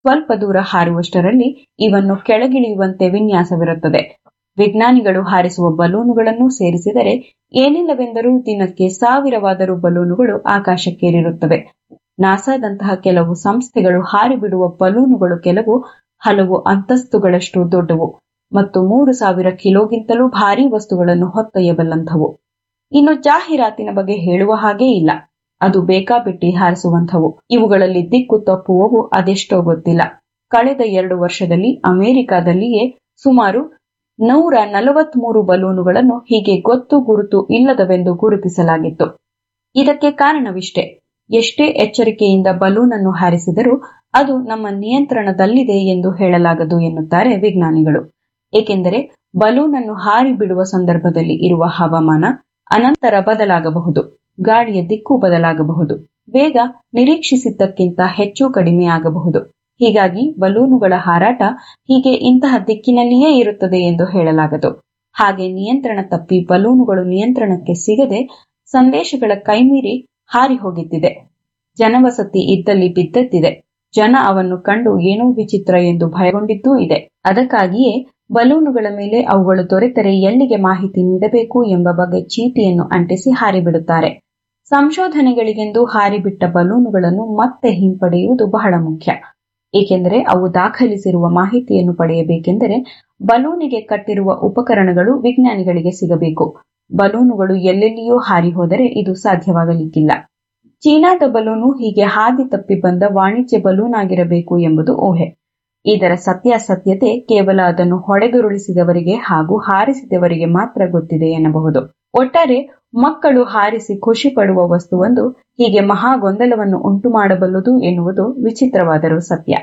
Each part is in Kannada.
ಸ್ವಲ್ಪ ದೂರ ಹಾರುವಷ್ಟರಲ್ಲಿ ಇವನ್ನು ಕೆಳಗಿಳಿಯುವಂತೆ ವಿನ್ಯಾಸವಿರುತ್ತದೆ. ವಿಜ್ಞಾನಿಗಳು ಹಾರಿಸುವ ಬಲೂನುಗಳನ್ನು ಸೇರಿಸಿದರೆ ಏನಿಲ್ಲವೆಂದರೂ ದಿನಕ್ಕೆ 1000ವಾದರೂ ಬಲೂನುಗಳು ಆಕಾಶಕ್ಕೇರಿರುತ್ತವೆ. ನಾಸಾದಂತಹ ಕೆಲವು ಸಂಸ್ಥೆಗಳು ಹಾರಿಬಿಡುವ ಬಲೂನುಗಳು ಹಲವು ಅಂತಸ್ತುಗಳಷ್ಟು ದೊಡ್ಡವು ಮತ್ತು 3000 ಕಿಲೋಗಿಂತಲೂ ಭಾರೀ ವಸ್ತುಗಳನ್ನು ಹೊತ್ತೊಯ್ಯಬಲ್ಲಂಥವು. ಇನ್ನು ಜಾಹೀರಾತಿನ ಬಗ್ಗೆ ಹೇಳುವ ಹಾಗೇ ಇಲ್ಲ. ಅದು ಬೇಕಾಬಿಟ್ಟಿ ಹಾರಿಸುವಂಥವು. ಇವುಗಳಲ್ಲಿ ದಿಕ್ಕು ತಪ್ಪುವವು ಅದೆಷ್ಟೋ ಗೊತ್ತಿಲ್ಲ. ಕಳೆದ 2 ವರ್ಷದಲ್ಲಿ ಅಮೆರಿಕಾದಲ್ಲಿಯೇ ಸುಮಾರು 143 ಬಲೂನುಗಳನ್ನು ಹೀಗೆ ಗೊತ್ತು ಗುರುತು ಇಲ್ಲದವೆಂದು ಗುರುತಿಸಲಾಗಿತ್ತು. ಇದಕ್ಕೆ ಕಾರಣವಿಷ್ಟೇ. ಎಷ್ಟೇ ಎಚ್ಚರಿಕೆಯಿಂದ ಬಲೂನನ್ನು ಹಾರಿಸಿದರೂ ಅದು ನಮ್ಮ ನಿಯಂತ್ರಣದಲ್ಲಿದೆ ಎಂದು ಹೇಳಲಾಗದು ಎನ್ನುತ್ತಾರೆ ವಿಜ್ಞಾನಿಗಳು. ಏಕೆಂದರೆ ಬಲೂನನ್ನು ಹಾರಿ ಬಿಡುವ ಸಂದರ್ಭದಲ್ಲಿ ಇರುವ ಹವಾಮಾನ ಅನಂತರ ಬದಲಾಗಬಹುದು, ಗಾಳಿಯ ದಿಕ್ಕು ಬದಲಾಗಬಹುದು, ವೇಗ ನಿರೀಕ್ಷಿಸಿದ್ದಕ್ಕಿಂತ ಹೆಚ್ಚು ಕಡಿಮೆ ಆಗಬಹುದು. ಹೀಗಾಗಿ ಬಲೂನುಗಳ ಹಾರಾಟ ಹೀಗೆ ಇಂತಹ ದಿಕ್ಕಿನಲ್ಲಿಯೇ ಇರುತ್ತದೆ ಎಂದು ಹೇಳಲಾಗದು. ಹಾಗೆ ನಿಯಂತ್ರಣ ತಪ್ಪಿ ಬಲೂನುಗಳು ನಿಯಂತ್ರಣಕ್ಕೆ ಸಿಗದೆ ಸಂದೇಶಗಳ ಕೈಮೀರಿ ಹಾರಿ ಹೋಗಿದ್ದಿದೆ. ಜನವಸತಿ ಇದ್ದಲ್ಲಿ ಬಿದ್ದದ್ದಿದೆ. ಜನ ಅವನ್ನು ಕಂಡು ಏನೋ ವಿಚಿತ್ರ ಎಂದು ಭಯಗೊಂಡಿದ್ದೂ ಇದೆ. ಅದಕ್ಕಾಗಿಯೇ ಬಲೂನುಗಳ ಮೇಲೆ ಅವುಗಳು ದೊರೆತರೆ ಎಲ್ಲಿಗೆ ಮಾಹಿತಿ ನೀಡಬೇಕು ಎಂಬ ಬಗ್ಗೆ ಚೀಟಿಯನ್ನು ಅಂಟಿಸಿ ಹಾರಿಬಿಡುತ್ತಾರೆ. ಸಂಶೋಧನೆಗಳಿಗೆಂದು ಹಾರಿಬಿಟ್ಟ ಬಲೂನುಗಳನ್ನು ಮತ್ತೆ ಹಿಂಪಡೆಯುವುದು ಬಹಳ ಮುಖ್ಯ. ಏಕೆಂದರೆ ಅವು ದಾಖಲಿಸಿರುವ ಮಾಹಿತಿಯನ್ನು ಪಡೆಯಬೇಕೆಂದರೆ ಬಲೂನಿಗೆ ಕಟ್ಟಿರುವ ಉಪಕರಣಗಳು ವಿಜ್ಞಾನಿಗಳಿಗೆ ಸಿಗಬೇಕು. ಬಲೂನುಗಳು ಎಲ್ಲೆಲ್ಲಿಯೂ ಹಾರಿ ಹೋದರೆ ಇದು ಸಾಧ್ಯವಾಗಲಿಕ್ಕಿಲ್ಲ. ಚೀನಾದ ಬಲೂನು ಹೀಗೆ ಹಾದಿ ತಪ್ಪಿ ಬಂದ ವಾಣಿಜ್ಯ ಬಲೂನ್ ಆಗಿರಬೇಕು ಎಂಬುದು ಊಹೆ. ಇದರ ಸತ್ಯಾಸತ್ಯತೆ ಕೇವಲ ಅದನ್ನು ಹೊಡೆದುರುಳಿಸಿದವರಿಗೆ ಹಾಗೂ ಹಾರಿಸಿದವರಿಗೆ ಮಾತ್ರ ಗೊತ್ತಿದೆ ಎನ್ನಬಹುದು. ಒಟ್ಟಾರೆ ಮಕ್ಕಳು ಹಾರಿಸಿ ಖುಷಿ ಪಡುವ ವಸ್ತುವೊಂದು ಹೀಗೆ ಮಹಾ ಗೊಂದಲವನ್ನು ಉಂಟು ಮಾಡಬಲ್ಲುದು ಎನ್ನುವುದು ವಿಚಿತ್ರವಾದರೂ ಸತ್ಯ.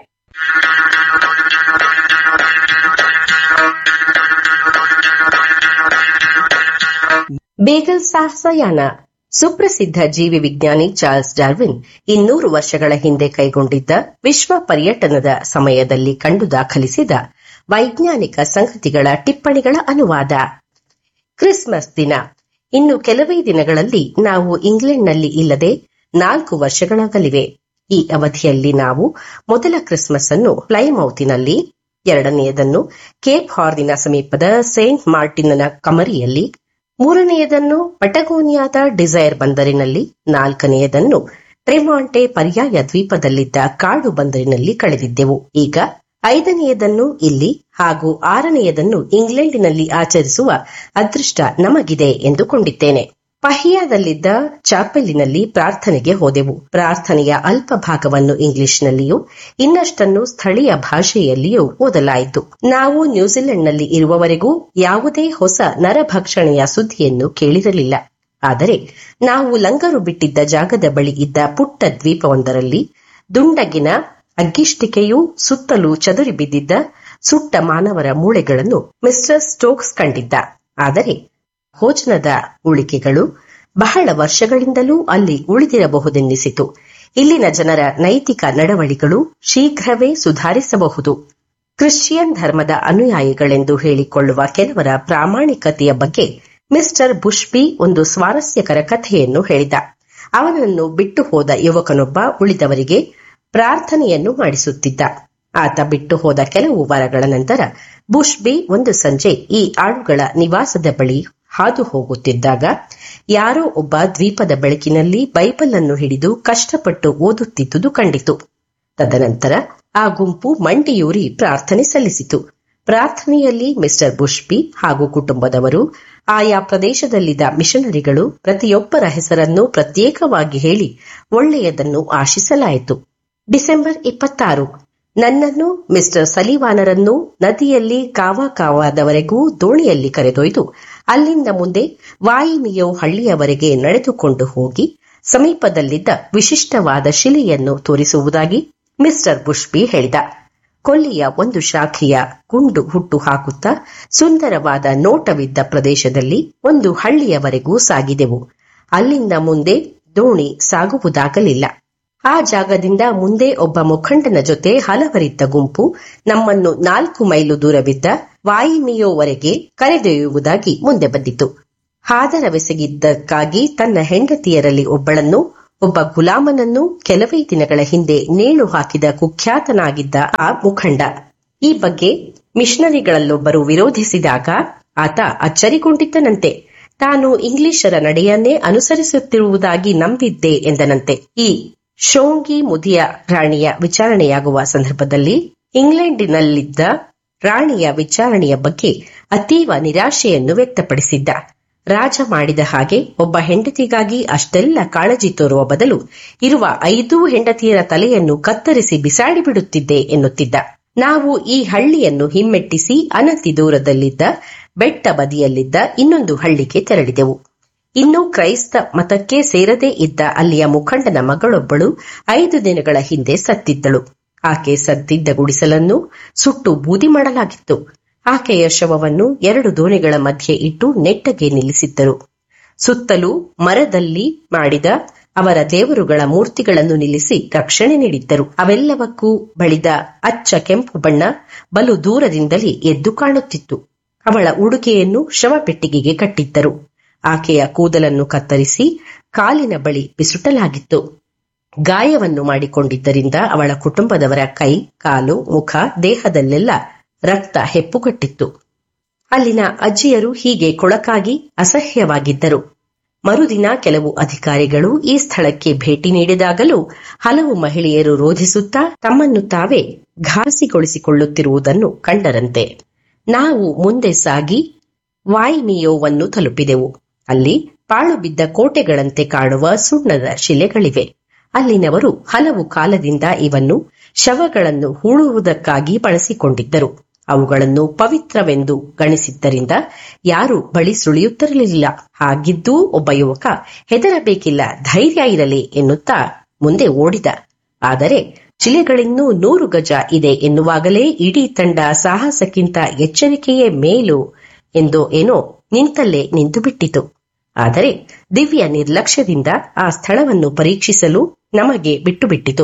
ಬೇಗಲ್ ಸಾಹಸಯಾನ. ಸುಪ್ರಸಿದ್ಧ ಜೀವಿ ವಿಜ್ಞಾನಿ ಚಾರ್ಲ್ಸ್ ಡಾರ್ವಿನ್ 200 ವರ್ಷಗಳ ಹಿಂದೆ ಕೈಗೊಂಡಿದ್ದ ವಿಶ್ವ ಪರ್ಯಟನದ ಸಮಯದಲ್ಲಿ ಕಂಡು ದಾಖಲಿಸಿದ ವೈಜ್ಞಾನಿಕ ಸಂಗತಿಗಳ ಟಿಪ್ಪಣಿಗಳ ಅನುವಾದ. ಕ್ರಿಸ್ಮಸ್ ದಿನ. ಇನ್ನು ಕೆಲವೇ ದಿನಗಳಲ್ಲಿ ನಾವು ಇಂಗ್ಲೆಂಡ್ನಲ್ಲಿ ಇಲ್ಲದೆ 4 ವರ್ಷಗಳಾಗಲಿವೆ. ಈ ಅವಧಿಯಲ್ಲಿ ನಾವು ಮೊದಲ ಕ್ರಿಸ್ಮಸ್ ಅನ್ನು ಪ್ಲೈಮೌತಿನಲ್ಲಿ, ಎರಡನೆಯದನ್ನು ಕೇಪ್ ಹಾರ್ನಿನ ಸಮೀಪದ ಸೇಂಟ್ ಮಾರ್ಟಿನ್ನ ಕಮರಿಯಲ್ಲಿ, ಮೂರನೆಯದನ್ನು ಪಟಗೋನಿಯಾದ ಡಿಸೈರ್ ಬಂದರಿನಲ್ಲಿ, ನಾಲ್ಕನೆಯದನ್ನು ಟ್ರಿಮಾಂಟೆ ಪರ್ಯಾಯ ದ್ವೀಪದಲ್ಲಿದ್ದ ಕಾಡು ಬಂದರಿನಲ್ಲಿ ಕಳೆದಿದ್ದೆವು. ಈಗ 5ನೆಯದನ್ನು ಇಲ್ಲಿ ಹಾಗೂ 6ನೆಯದನ್ನು ಇಂಗ್ಲೆಂಡಿನಲ್ಲಿ ಆಚರಿಸುವ ಅದೃಷ್ಟ ನಮಗಿದೆ ಎಂದುಕೊಂಡಿದ್ದೇನೆ. ಪಹಿಯಾದಲ್ಲಿದ್ದ ಚಾಪೆಲಿನಲ್ಲಿ ಪ್ರಾರ್ಥನೆಗೆ ಹೋದೆವು. ಪ್ರಾರ್ಥನೆಯ ಅಲ್ಪ ಭಾಗವನ್ನು ಇಂಗ್ಲಿಷ್ನಲ್ಲಿಯೂ ಇನ್ನಷ್ಟನ್ನು ಸ್ಥಳೀಯ ಭಾಷೆಯಲ್ಲಿಯೂ ಓದಲಾಯಿತು. ನಾವು ನ್ಯೂಜಿಲೆಂಡ್ನಲ್ಲಿ ಇರುವವರೆಗೂ ಯಾವುದೇ ಹೊಸ ನರಭಕ್ಷಣೆಯ ಸುದ್ದಿಯನ್ನು ಕೇಳಿರಲಿಲ್ಲ. ಆದರೆ ನಾವು ಲಂಗರು ಬಿಟ್ಟಿದ್ದ ಜಾಗದ ಬಳಿ ಇದ್ದ ಪುಟ್ಟ ದ್ವೀಪವೊಂದರಲ್ಲಿ ದುಂಡಗಿನ ಅಗ್ಗಿಷ್ಟಿಕೆಯೂ ಸುತ್ತಲೂ ಚದುರಿ ಬಿದ್ದಿದ್ದ ಸುಟ್ಟ ಮಾನವರ ಮೂಳೆಗಳನ್ನು ಮಿಸ್ಟರ್ ಸ್ಟೋಕ್ಸ್ ಕಂಡಿದ್ದ. ಆದರೆ ಭೋಜನದ ಉಳಿಕೆಗಳು ಬಹಳ ವರ್ಷಗಳಿಂದಲೂ ಅಲ್ಲಿ ಉಳಿದಿರಬಹುದೆನ್ನಿಸಿತು. ಇಲ್ಲಿನ ಜನರ ನೈತಿಕ ನಡವಳಿಗಳು ಶೀಘ್ರವೇ ಸುಧಾರಿಸಬಹುದು. ಕ್ರಿಶ್ಚಿಯನ್ ಧರ್ಮದ ಅನುಯಾಯಿಗಳೆಂದು ಹೇಳಿಕೊಳ್ಳುವ ಕೆಲವರ ಪ್ರಾಮಾಣಿಕತೆಯ ಬಗ್ಗೆ ಮಿಸ್ಟರ್ ಬುಷ್ಬಿ ಒಂದು ಸ್ವಾರಸ್ಯಕರ ಕಥೆಯನ್ನು ಹೇಳಿದ. ಅವನನ್ನು ಬಿಟ್ಟು ಹೋದ ಯುವಕನೊಬ್ಬ ಉಳಿದವರಿಗೆ ಪ್ರಾರ್ಥನೆಯನ್ನು ಮಾಡಿಸುತ್ತಿದ್ದ. ಆತ ಬಿಟ್ಟು ಹೋದ ಕೆಲವು ವಾರಗಳ ನಂತರ ಬುಷ್ಬಿ ಒಂದು ಸಂಜೆ ಈ ಆಳುಗಳ ನಿವಾಸದ ಬಳಿ ಹಾದು ಹೋಗುತ್ತಿದ್ದಾಗ ಯಾರೋ ಒಬ್ಬ ದ್ವೀಪದ ಬೆಳಕಿನಲ್ಲಿ ಬೈಬಲ್ ಅನ್ನು ಹಿಡಿದು ಕಷ್ಟಪಟ್ಟು ಓದುತ್ತಿದ್ದುದು ಕಂಡಿತು. ತದನಂತರ ಆ ಗುಂಪು ಮಂಡಿಯೂರಿ ಪ್ರಾರ್ಥನೆ ಸಲ್ಲಿಸಿತು. ಪ್ರಾರ್ಥನೆಯಲ್ಲಿ ಮಿಸ್ಟರ್ ಬುಷ್ಬಿ ಹಾಗೂ ಕುಟುಂಬದವರು, ಆಯಾ ಪ್ರದೇಶದಲ್ಲಿದ್ದ ಮಿಷನರಿಗಳು ಪ್ರತಿಯೊಬ್ಬರ ಹೆಸರನ್ನು ಪ್ರತ್ಯೇಕವಾಗಿ ಹೇಳಿ ಒಳ್ಳೆಯದನ್ನು ಆಶಿಸಲಾಯಿತು. ಡಿಸೆಂಬರ್ 26. ನನ್ನನ್ನು, ಮಿಸ್ಟರ್ ಸಲಿವಾನರನ್ನು ನದಿಯಲ್ಲಿ ಕಾವಾದವರೆಗೂ ದೋಣಿಯಲ್ಲಿ ಕರೆದೊಯ್ದು ಅಲ್ಲಿಂದ ಮುಂದೆ ವಾಯಿಮಿಯೋ ಹಳ್ಳಿಯವರೆಗೆ ನಡೆದುಕೊಂಡು ಹೋಗಿ ಸಮೀಪದಲ್ಲಿದ್ದ ವಿಶಿಷ್ಟವಾದ ಶಿಲೆಯನ್ನು ತೋರಿಸುವುದಾಗಿ ಮಿಸ್ಟರ್ ಬುಷ್ಬಿ ಹೇಳಿದ. ಕೊಲ್ಲಿಯ ಒಂದು ಶಾಖೆಯ ಗುಂಡು ಹುಟ್ಟು ಹಾಕುತ್ತಾ ಸುಂದರವಾದ ನೋಟವಿದ್ದ ಪ್ರದೇಶದಲ್ಲಿ ಒಂದು ಹಳ್ಳಿಯವರೆಗೂ ಸಾಗಿದೆವು. ಅಲ್ಲಿಂದ ಮುಂದೆ ದೋಣಿ ಸಾಗುವುದಾಗಲಿಲ್ಲ. ಆ ಜಾಗದಿಂದ ಮುಂದೆ ಒಬ್ಬ ಮುಖಂಡನ ಜೊತೆ ಹಲವರಿದ್ದ ಗುಂಪು ನಮ್ಮನ್ನು 4 ಮೈಲು ದೂರವಿದ್ದ ವಾಯಿಮಿಯೋವರೆಗೆ ಕರೆದೊಯ್ಯುವುದಾಗಿ ಮುಂದೆ ಬಂದಿತು. ಹಾದರವೆಸಗಿದ್ದಕ್ಕಾಗಿ ತನ್ನ ಹೆಂಡತಿಯರಲ್ಲಿ ಒಬ್ಬಳನ್ನು ಒಬ್ಬ ಗುಲಾಮನನ್ನು ಕೆಲವೇ ದಿನಗಳ ಹಿಂದೆ ನೇಣು ಹಾಕಿದ ಕುಖ್ಯಾತನಾಗಿದ್ದ ಆ ಮುಖಂಡ. ಈ ಬಗ್ಗೆ ಮಿಷನರಿಗಳಲ್ಲೊಬ್ಬರು ವಿರೋಧಿಸಿದಾಗ ಆತ ಅಚ್ಚರಿಗೊಂಡಿದ್ದನಂತೆ. ತಾನು ಇಂಗ್ಲಿಷರ ನಡೆಯನ್ನೇ ಅನುಸರಿಸುತ್ತಿರುವುದಾಗಿ ನಂಬಿದ್ದೆ ಎಂದನಂತೆ. ಈ ಶೋಂಗಿ ಮುದಿಯ ರಾಣಿಯ ವಿಚಾರಣೆಯಾಗುವ ಸಂದರ್ಭದಲ್ಲಿ ಇಂಗ್ಲೆಂಡಿನಲ್ಲಿದ್ದ ರಾಣಿಯ ವಿಚಾರಣೆಯ ಬಗ್ಗೆ ಅತೀವ ನಿರಾಶೆಯನ್ನು ವ್ಯಕ್ತಪಡಿಸಿದ್ದ. ರಾಜ ಮಾಡಿದ ಹಾಗೆ ಒಬ್ಬ ಹೆಂಡತಿಗಾಗಿ ಅಷ್ಟೆಲ್ಲ ಕಾಳಜಿ ತೋರುವ ಬದಲು ಇರುವ 5 ಹೆಂಡತಿಯರ ತಲೆಯನ್ನು ಕತ್ತರಿಸಿ ಬಿಸಾಡಿಬಿಡುತ್ತಿದ್ದೆ ಎನ್ನುತ್ತಿದ್ದ. ನಾವು ಈ ಹಳ್ಳಿಯನ್ನು ಹಿಮ್ಮೆಟ್ಟಿಸಿ ಅನತಿ ದೂರದಲ್ಲಿದ್ದ ಬೆಟ್ಟ ಬದಿಯಲ್ಲಿದ್ದ ಇನ್ನೊಂದು ಹಳ್ಳಿಗೆ ತೆರಳಿದೆವು. ಇನ್ನೂ ಕ್ರೈಸ್ತ ಮತಕ್ಕೆ ಸೇರದೇ ಇದ್ದ ಅಲ್ಲಿಯ ಮುಖಂಡನ ಮಗಳೊಬ್ಬಳು 5 ದಿನಗಳ ಹಿಂದೆ ಸತ್ತಿದ್ದಳು. ಆಕೆ ಸತ್ತಿದ್ದ ಗುಡಿಸಲನ್ನು ಸುಟ್ಟು ಬೂದಿ ಮಾಡಲಾಗಿತ್ತು. ಆಕೆಯ ಶವವನ್ನು 2 ದೋಣಿಗಳ ಮಧ್ಯೆ ಇಟ್ಟು ನೆಟ್ಟಗೆ ನಿಲ್ಲಿಸಿದ್ದರು. ಸುತ್ತಲೂ ಮರದಲ್ಲಿ ಮಾಡಿದ ಅವರ ದೇವರುಗಳ ಮೂರ್ತಿಗಳನ್ನು ನಿಲ್ಲಿಸಿ ರಕ್ಷಣೆ ನೀಡಿದ್ದರು. ಅವೆಲ್ಲವಕ್ಕೂ ಬಳಿದ ಅಚ್ಚ ಕೆಂಪು ಬಣ್ಣ ಬಲು ದೂರದಿಂದಲೇ ಎದ್ದು ಕಾಣುತ್ತಿತ್ತು. ಅವಳ ಉಡುಗೆಯನ್ನು ಶವಪೆಟ್ಟಿಗೆಗೆ ಕಟ್ಟಿದ್ದರು. ಆಕೆಯ ಕೂದಲನ್ನು ಕತ್ತರಿಸಿ ಕಾಲಿನ ಬಳಿ ಬಿಸುಟಲಾಗಿತ್ತು. ಗಾಯವನ್ನು ಮಾಡಿಕೊಂಡಿದ್ದರಿಂದ ಅವಳ ಕುಟುಂಬದವರ ಕೈ, ಕಾಲು, ಮುಖ, ದೇಹದಲ್ಲೆಲ್ಲ ರಕ್ತ ಹೆಪ್ಪುಗಟ್ಟಿತ್ತು. ಅಲ್ಲಿನ ಅಜ್ಜಿಯರು ಹೀಗೆ ಕೊಳಕಾಗಿ ಅಸಹ್ಯವಾಗಿದ್ದರು. ಮರುದಿನ ಕೆಲವು ಅಧಿಕಾರಿಗಳು ಈ ಸ್ಥಳಕ್ಕೆ ಭೇಟಿ ನೀಡಿದಾಗಲೂ ಹಲವು ಮಹಿಳೆಯರು ರೋಧಿಸುತ್ತಾ ತಮ್ಮನ್ನು ತಾವೇ ಘಾಸಿಗೊಳಿಸಿಕೊಳ್ಳುತ್ತಿರುವುದನ್ನು ಕಂಡರಂತೆ. ನಾವು ಮುಂದೆ ಸಾಗಿ ವಾಯ್ಮಿಯೋವನ್ನು ತಲುಪಿದೆವು. ಅಲ್ಲಿ ಪಾಳು ಬಿದ್ದ ಕೋಟೆಗಳಂತೆ ಕಾಣುವ ಸುಣ್ಣದ ಶಿಲೆಗಳಿವೆ. ಅಲ್ಲಿನವರು ಹಲವು ಕಾಲದಿಂದ ಇವನ್ನು ಶವಗಳನ್ನು ಹೂಳುವುದಕ್ಕಾಗಿ ಬಳಸಿಕೊಂಡಿದ್ದರು. ಅವುಗಳನ್ನು ಪವಿತ್ರವೆಂದು ಗಣಿಸಿದ್ದರಿಂದ ಯಾರೂ ಬಳಿ ಸುಳಿಯುತ್ತಿರಲಿಲ್ಲ. ಹಾಗಿದ್ದೂ ಒಬ್ಬ ಯುವಕ ಹೆದರಬೇಕಿಲ್ಲ, ಧೈರ್ಯ ಇರಲಿ ಎನ್ನುತ್ತಾ ಮುಂದೆ ಓಡಿದ. ಆದರೆ ಶಿಲೆಗಳಿನ್ನೂ 100 ಗಜ ಇದೆ ಎನ್ನುವಾಗಲೇ ಇಡೀ ತಂಡ ಸಾಹಸಕ್ಕಿಂತ ಎಚ್ಚರಿಕೆಯೇ ಮೇಲು ಎಂದೋ ಏನೋ ನಿಂತಲ್ಲೇ ನಿಂತು ಬಿಟ್ಟಿತು. ಆದರೆ ದಿವ್ಯ ನಿರ್ಲಕ್ಷ್ಯದಿಂದ ಆ ಸ್ಥಳವನ್ನು ಪರೀಕ್ಷಿಸಲು ನಮಗೆ ಬಿಟ್ಟುಬಿಟ್ಟಿತು.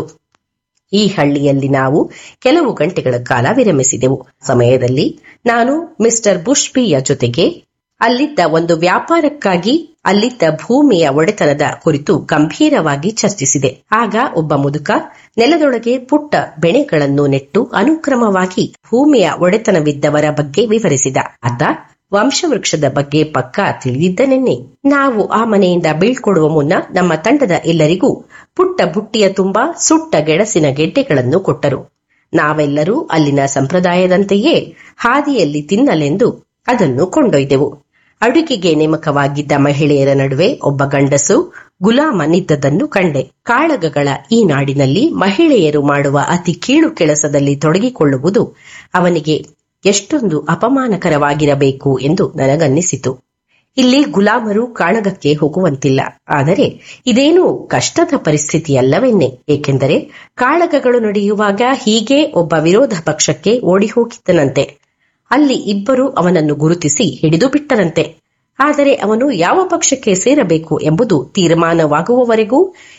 ಈ ಹಳ್ಳಿಯಲ್ಲಿ ನಾವು ಕೆಲವು ಗಂಟೆಗಳ ಕಾಲ ವಿರಮಿಸಿದೆವು. ಸಮಯದಲ್ಲಿ ನಾನು ಮಿಸ್ಟರ್ ಬುಷ್ಬಿಯ ಜೊತೆಗೆ ಅಲ್ಲಿದ್ದ ಒಂದು ವ್ಯಾಪಾರಕ್ಕಾಗಿ ಅಲ್ಲಿದ್ದ ಭೂಮಿಯ ಒಡೆತನದ ಕುರಿತು ಗಂಭೀರವಾಗಿ ಚರ್ಚಿಸಿದೆ. ಆಗ ಒಬ್ಬ ಮುದುಕ ನೆಲದೊಳಗೆ ಪುಟ್ಟ ಬೆಳೆಗಳನ್ನು ನೆಟ್ಟು ಅನುಕ್ರಮವಾಗಿ ಭೂಮಿಯ ಒಡೆತನವಿದ್ದವರ ಬಗ್ಗೆ ವಿವರಿಸಿದ. ಆತ ವಂಶವೃಕ್ಷದ ಬಗ್ಗೆ ಪಕ್ಕಾ ತಿಳಿದಿದ್ದನೆನ್ನೆ. ನಾವು ಆ ಮನೆಯಿಂದ ಬೀಳ್ಕೊಡುವ ಮುನ್ನ ನಮ್ಮ ತಂಡದ ಎಲ್ಲರಿಗೂ ಪುಟ್ಟ ಬುಟ್ಟಿಯ ತುಂಬಾ ಸುಟ್ಟ ಗೆಣಸಿನ ಗೆಡ್ಡೆಗಳನ್ನು ಕೊಟ್ಟರು. ನಾವೆಲ್ಲರೂ ಅಲ್ಲಿನ ಸಂಪ್ರದಾಯದಂತೆಯೇ ಹಾದಿಯಲ್ಲಿ ತಿನ್ನಲೆಂದು ಅದನ್ನು ಕೊಂಡೊಯ್ದೆವು. ಅಡುಗೆಗೆ ನೇಮಕವಾಗಿದ್ದ ಮಹಿಳೆಯರ ನಡುವೆ ಒಬ್ಬ ಗಂಡಸು ಗುಲಾಮನಿದ್ದದನ್ನು ಕಂಡೆ. ಕಾಳಗಗಳ ಈ ನಾಡಿನಲ್ಲಿ ಮಹಿಳೆಯರು ಮಾಡುವ ಅತಿ ಕೀಳು ಕೆಲಸದಲ್ಲಿ ತೊಡಗಿಕೊಳ್ಳುವುದು ಅವನಿಗೆ ಎಷ್ಟೊಂದು ಅಪಮಾನಕರವಾಗಿರಬೇಕು ಎಂದು ನನಗನ್ನಿಸಿತು. ಇಲ್ಲಿ ಗುಲಾಮರು ಕಾಳಗಕ್ಕೆ ಹೋಗುವಂತಿಲ್ಲ. ಆದರೆ ಇದೇನೂ ಕಷ್ಟದ ಪರಿಸ್ಥಿತಿಯಲ್ಲವೆನ್ನೆ. ಏಕೆಂದರೆ ಕಾಳಗಗಳು ನಡೆಯುವಾಗ ಹೀಗೆ ಒಬ್ಬ ವಿರೋಧ ಪಕ್ಷಕ್ಕೆ ಓಡಿ ಹೋಗಿದ್ದನಂತೆ. ಅಲ್ಲಿ ಇಬ್ಬರು ಅವನನ್ನು ಗುರುತಿಸಿ ಹಿಡಿದು ಬಿಟ್ಟರಂತೆ. ಆದರೆ ಅವನು ಯಾವ ಪಕ್ಷಕ್ಕೆ ಸೇರಬೇಕು ಎಂಬುದು ತೀರ್ಮಾನವಾಗುವವರೆಗೂ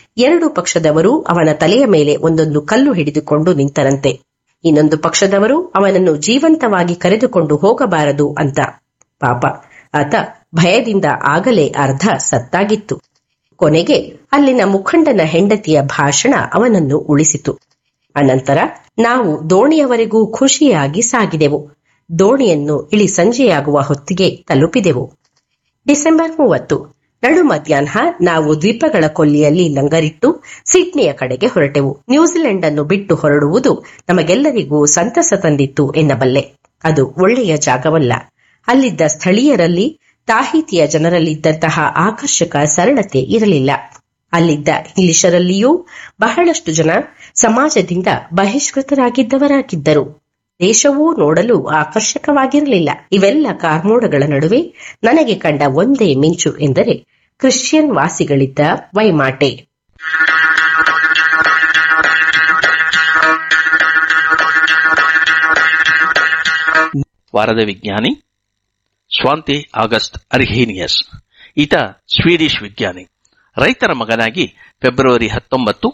2 ಪಕ್ಷದವರು ಅವನ ತಲೆಯ ಮೇಲೆ ಒಂದೊಂದು ಕಲ್ಲು ಹಿಡಿದುಕೊಂಡು ನಿಂತರಂತೆ. ಇನ್ನೊಂದು ಪಕ್ಷದವರು ಅವನನ್ನು ಜೀವಂತವಾಗಿ ಕರೆದುಕೊಂಡು ಹೋಗಬಾರದು ಅಂತ. ಪಾಪ, ಆತ ಭಯದಿಂದ ಆಗಲೇ ಅರ್ಧ ಸತ್ತಾಗಿತ್ತು. ಕೊನೆಗೆ ಅಲ್ಲಿನ ಮುಖಂಡನ ಹೆಂಡತಿಯ ಭಾಷಣ ಅವನನ್ನು ಉಳಿಸಿತು. ಅನಂತರ ನಾವು ದೋಣಿಯವರೆಗೂ ಖುಷಿಯಾಗಿ ಸಾಗಿದೆವು. ದೋಣಿಯನ್ನು ಇಳಿ ಸಂಜೆಯಾಗುವ ಹೊತ್ತಿಗೆ ತಲುಪಿದೆವು. ಡಿಸೆಂಬರ್ 30 ನಡು ಮಧ್ಯಾಹ್ನ ನಾವು ದ್ವೀಪಗಳ ಕೊಲ್ಲಿಯಲ್ಲಿ ಲಂಗರಿಟ್ಟು ಸಿಡ್ನಿಯ ಕಡೆಗೆ ಹೊರಟೆವು. ನ್ಯೂಜಿಲೆಂಡ್ ಅನ್ನು ಬಿಟ್ಟು ಹೊರಡುವುದು ನಮಗೆಲ್ಲರಿಗೂ ಸಂತಸ ತಂದಿತ್ತು ಎನ್ನಬಲ್ಲೆ. ಅದು ಒಳ್ಳೆಯ ಜಾಗವಲ್ಲ. ಅಲ್ಲಿದ್ದ ಸ್ಥಳೀಯರಲ್ಲಿ, ತಾಹಿತಿಯ ಜನರಲ್ಲಿದ್ದಂತಹ ಆಕರ್ಷಕ ಸರಳತೆ ಇರಲಿಲ್ಲ. ಅಲ್ಲಿದ್ದ ಇಂಗ್ಲಿಷರಲ್ಲಿಯೂ ಬಹಳಷ್ಟು ಜನ ಸಮಾಜದಿಂದ ಬಹಿಷ್ಕೃತರಾಗಿದ್ದವರಾಗಿದ್ದರು. ದೇಶವೂ ನೋಡಲು ಆಕರ್ಷಕವಾಗಿರಲಿಲ್ಲ. ಇವೆಲ್ಲ ಕಾರ್ಮೋಡಗಳ ನಡುವೆ ನನಗೆ ಕಂಡ ಒಂದೇ ಮಿಂಚು ಎಂದರೆ ಕ್ರಿಶ್ಚಿಯನ್ ವಾಸಿಗಳಿದ್ದ ವೈಮಾಟೆ. ವಾರದ ವಿಜ್ಞಾನಿ ಸ್ವಾಂತೆ ಆಗಸ್ಟ್ ಅರ್ಹೇನಿಯಸ್. ಈತ ಸ್ವೀಡಿಷ್ ವಿಜ್ಞಾನಿ. ರೈತರ ಮಗನಾಗಿ ಫೆಬ್ರವರಿ 19,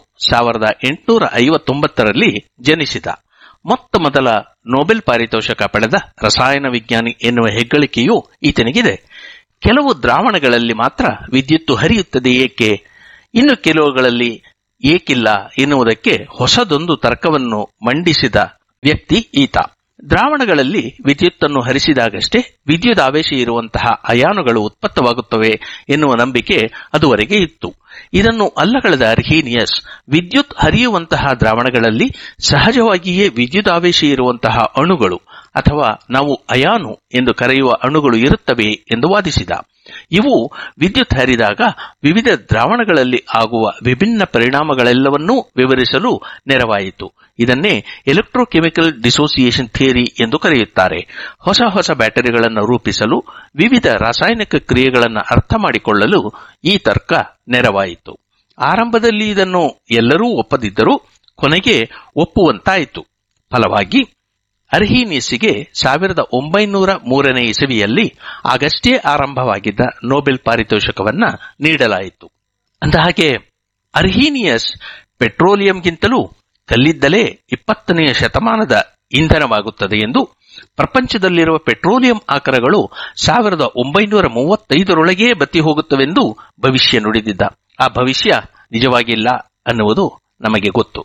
1859 ಜನಿಸಿದ. ಮೊತ್ತ ಮೊದಲ ನೊಬೆಲ್ ಪಾರಿತೋಷಕ ಪಡೆದ ರಸಾಯನ ವಿಜ್ಞಾನಿ ಎನ್ನುವ ಹೆಗ್ಗಳಿಕೆಯೂ ಈತನಿಗಿದೆ. ಕೆಲವು ದ್ರಾವಣಗಳಲ್ಲಿ ಮಾತ್ರ ವಿದ್ಯುತ್ತು ಹರಿಯುತ್ತದೆ ಏಕೆ ಇನ್ನು ಕೆಲವುಗಳಲ್ಲಿ ಏಕಿಲ್ಲ ಎನ್ನುವುದಕ್ಕೆ ಹೊಸದೊಂದು ತರ್ಕವನ್ನು ಮಂಡಿಸಿದ ವ್ಯಕ್ತಿ ಈತ. ದ್ರಾವಣಗಳಲ್ಲಿ ವಿದ್ಯುತ್ತನ್ನು ಹರಿಸಿದಾಗಷ್ಟೇ ವಿದ್ಯುದಾವೇಶ ಇರುವಂತಹ ಅಯಾನುಗಳು ಉತ್ಪತ್ತವಾಗುತ್ತವೆ ಎನ್ನುವ ನಂಬಿಕೆ ಅದುವರೆಗೆ ಇತ್ತು. ಇದನ್ನು ಅಲ್ಲಗಳೆದ ಅರ್ಹೀನಿಯಸ್ ವಿದ್ಯುತ್ ಹರಿಯುವಂತಹ ದ್ರಾವಣಗಳಲ್ಲಿ ಸಹಜವಾಗಿಯೇ ವಿದ್ಯುದಾವೇಶ ಇರುವಂತಹ ಅಣುಗಳು ಅಥವಾ ನಾವು ಅಯಾನು ಎಂದು ಕರೆಯುವ ಅಣುಗಳು ಇರುತ್ತವೆ ಎಂದು ವಾದಿಸಿದ. ಇವು ವಿದ್ಯುತ್ ಹರಿದಾಗ ವಿವಿಧ ದ್ರಾವಣಗಳಲ್ಲಿ ಆಗುವ ವಿಭಿನ್ನ ಪರಿಣಾಮಗಳೆಲ್ಲವನ್ನೂ ವಿವರಿಸಲು ನೆರವಾಯಿತು. ಇದನ್ನೇ ಎಲೆಕ್ಟ್ರೋಕೆಮಿಕಲ್ ಡಿಸೋಸಿಯೇಷನ್ ಥಿಯರಿ ಎಂದು ಕರೆಯುತ್ತಾರೆ. ಹೊಸ ಹೊಸ ಬ್ಯಾಟರಿಗಳನ್ನು ರೂಪಿಸಲು, ವಿವಿಧ ರಾಸಾಯನಿಕ ಕ್ರಿಯೆಗಳನ್ನು ಅರ್ಥ ಮಾಡಿಕೊಳ್ಳಲು ಈ ತರ್ಕ ನೆರವಾಯಿತು. ಆರಂಭದಲ್ಲಿ ಇದನ್ನು ಎಲ್ಲರೂ ಒಪ್ಪದಿದ್ದರೂ ಕೊನೆಗೆ ಒಪ್ಪುವಂತಾಯಿತು. ಫಲವಾಗಿ ಅರ್ಹೀನಿಯಸ್ಸಿಗೆ 1903 ಇಸವಿಯಲ್ಲಿ ಆಗಷ್ಟೇ ಆರಂಭವಾಗಿದ್ದ ನೊಬೆಲ್ ಪಾರಿತೋಷಕವನ್ನ ನೀಡಲಾಯಿತು. ಅಂದಹಾಗೆ ಅರ್ಹೀನಿಯಸ್ ಪೆಟ್ರೋಲಿಯಂಗಿಂತಲೂ ಕಲ್ಲಿದ್ದಲೇ 20ನೇ ಶತಮಾನದ ಇಂಧನವಾಗುತ್ತದೆ ಎಂದು, ಪ್ರಪಂಚದಲ್ಲಿರುವ ಪೆಟ್ರೋಲಿಯಂ ಆಕರಗಳು 1935ರೊಳಗೇ ಬತ್ತಿ ಹೋಗುತ್ತವೆಂದು ಭವಿಷ್ಯ ನುಡಿದಿದ್ದ. ಆ ಭವಿಷ್ಯ ನಿಜವಾಗಿಲ್ಲ ಅನ್ನುವುದು ನಮಗೆ ಗೊತ್ತು.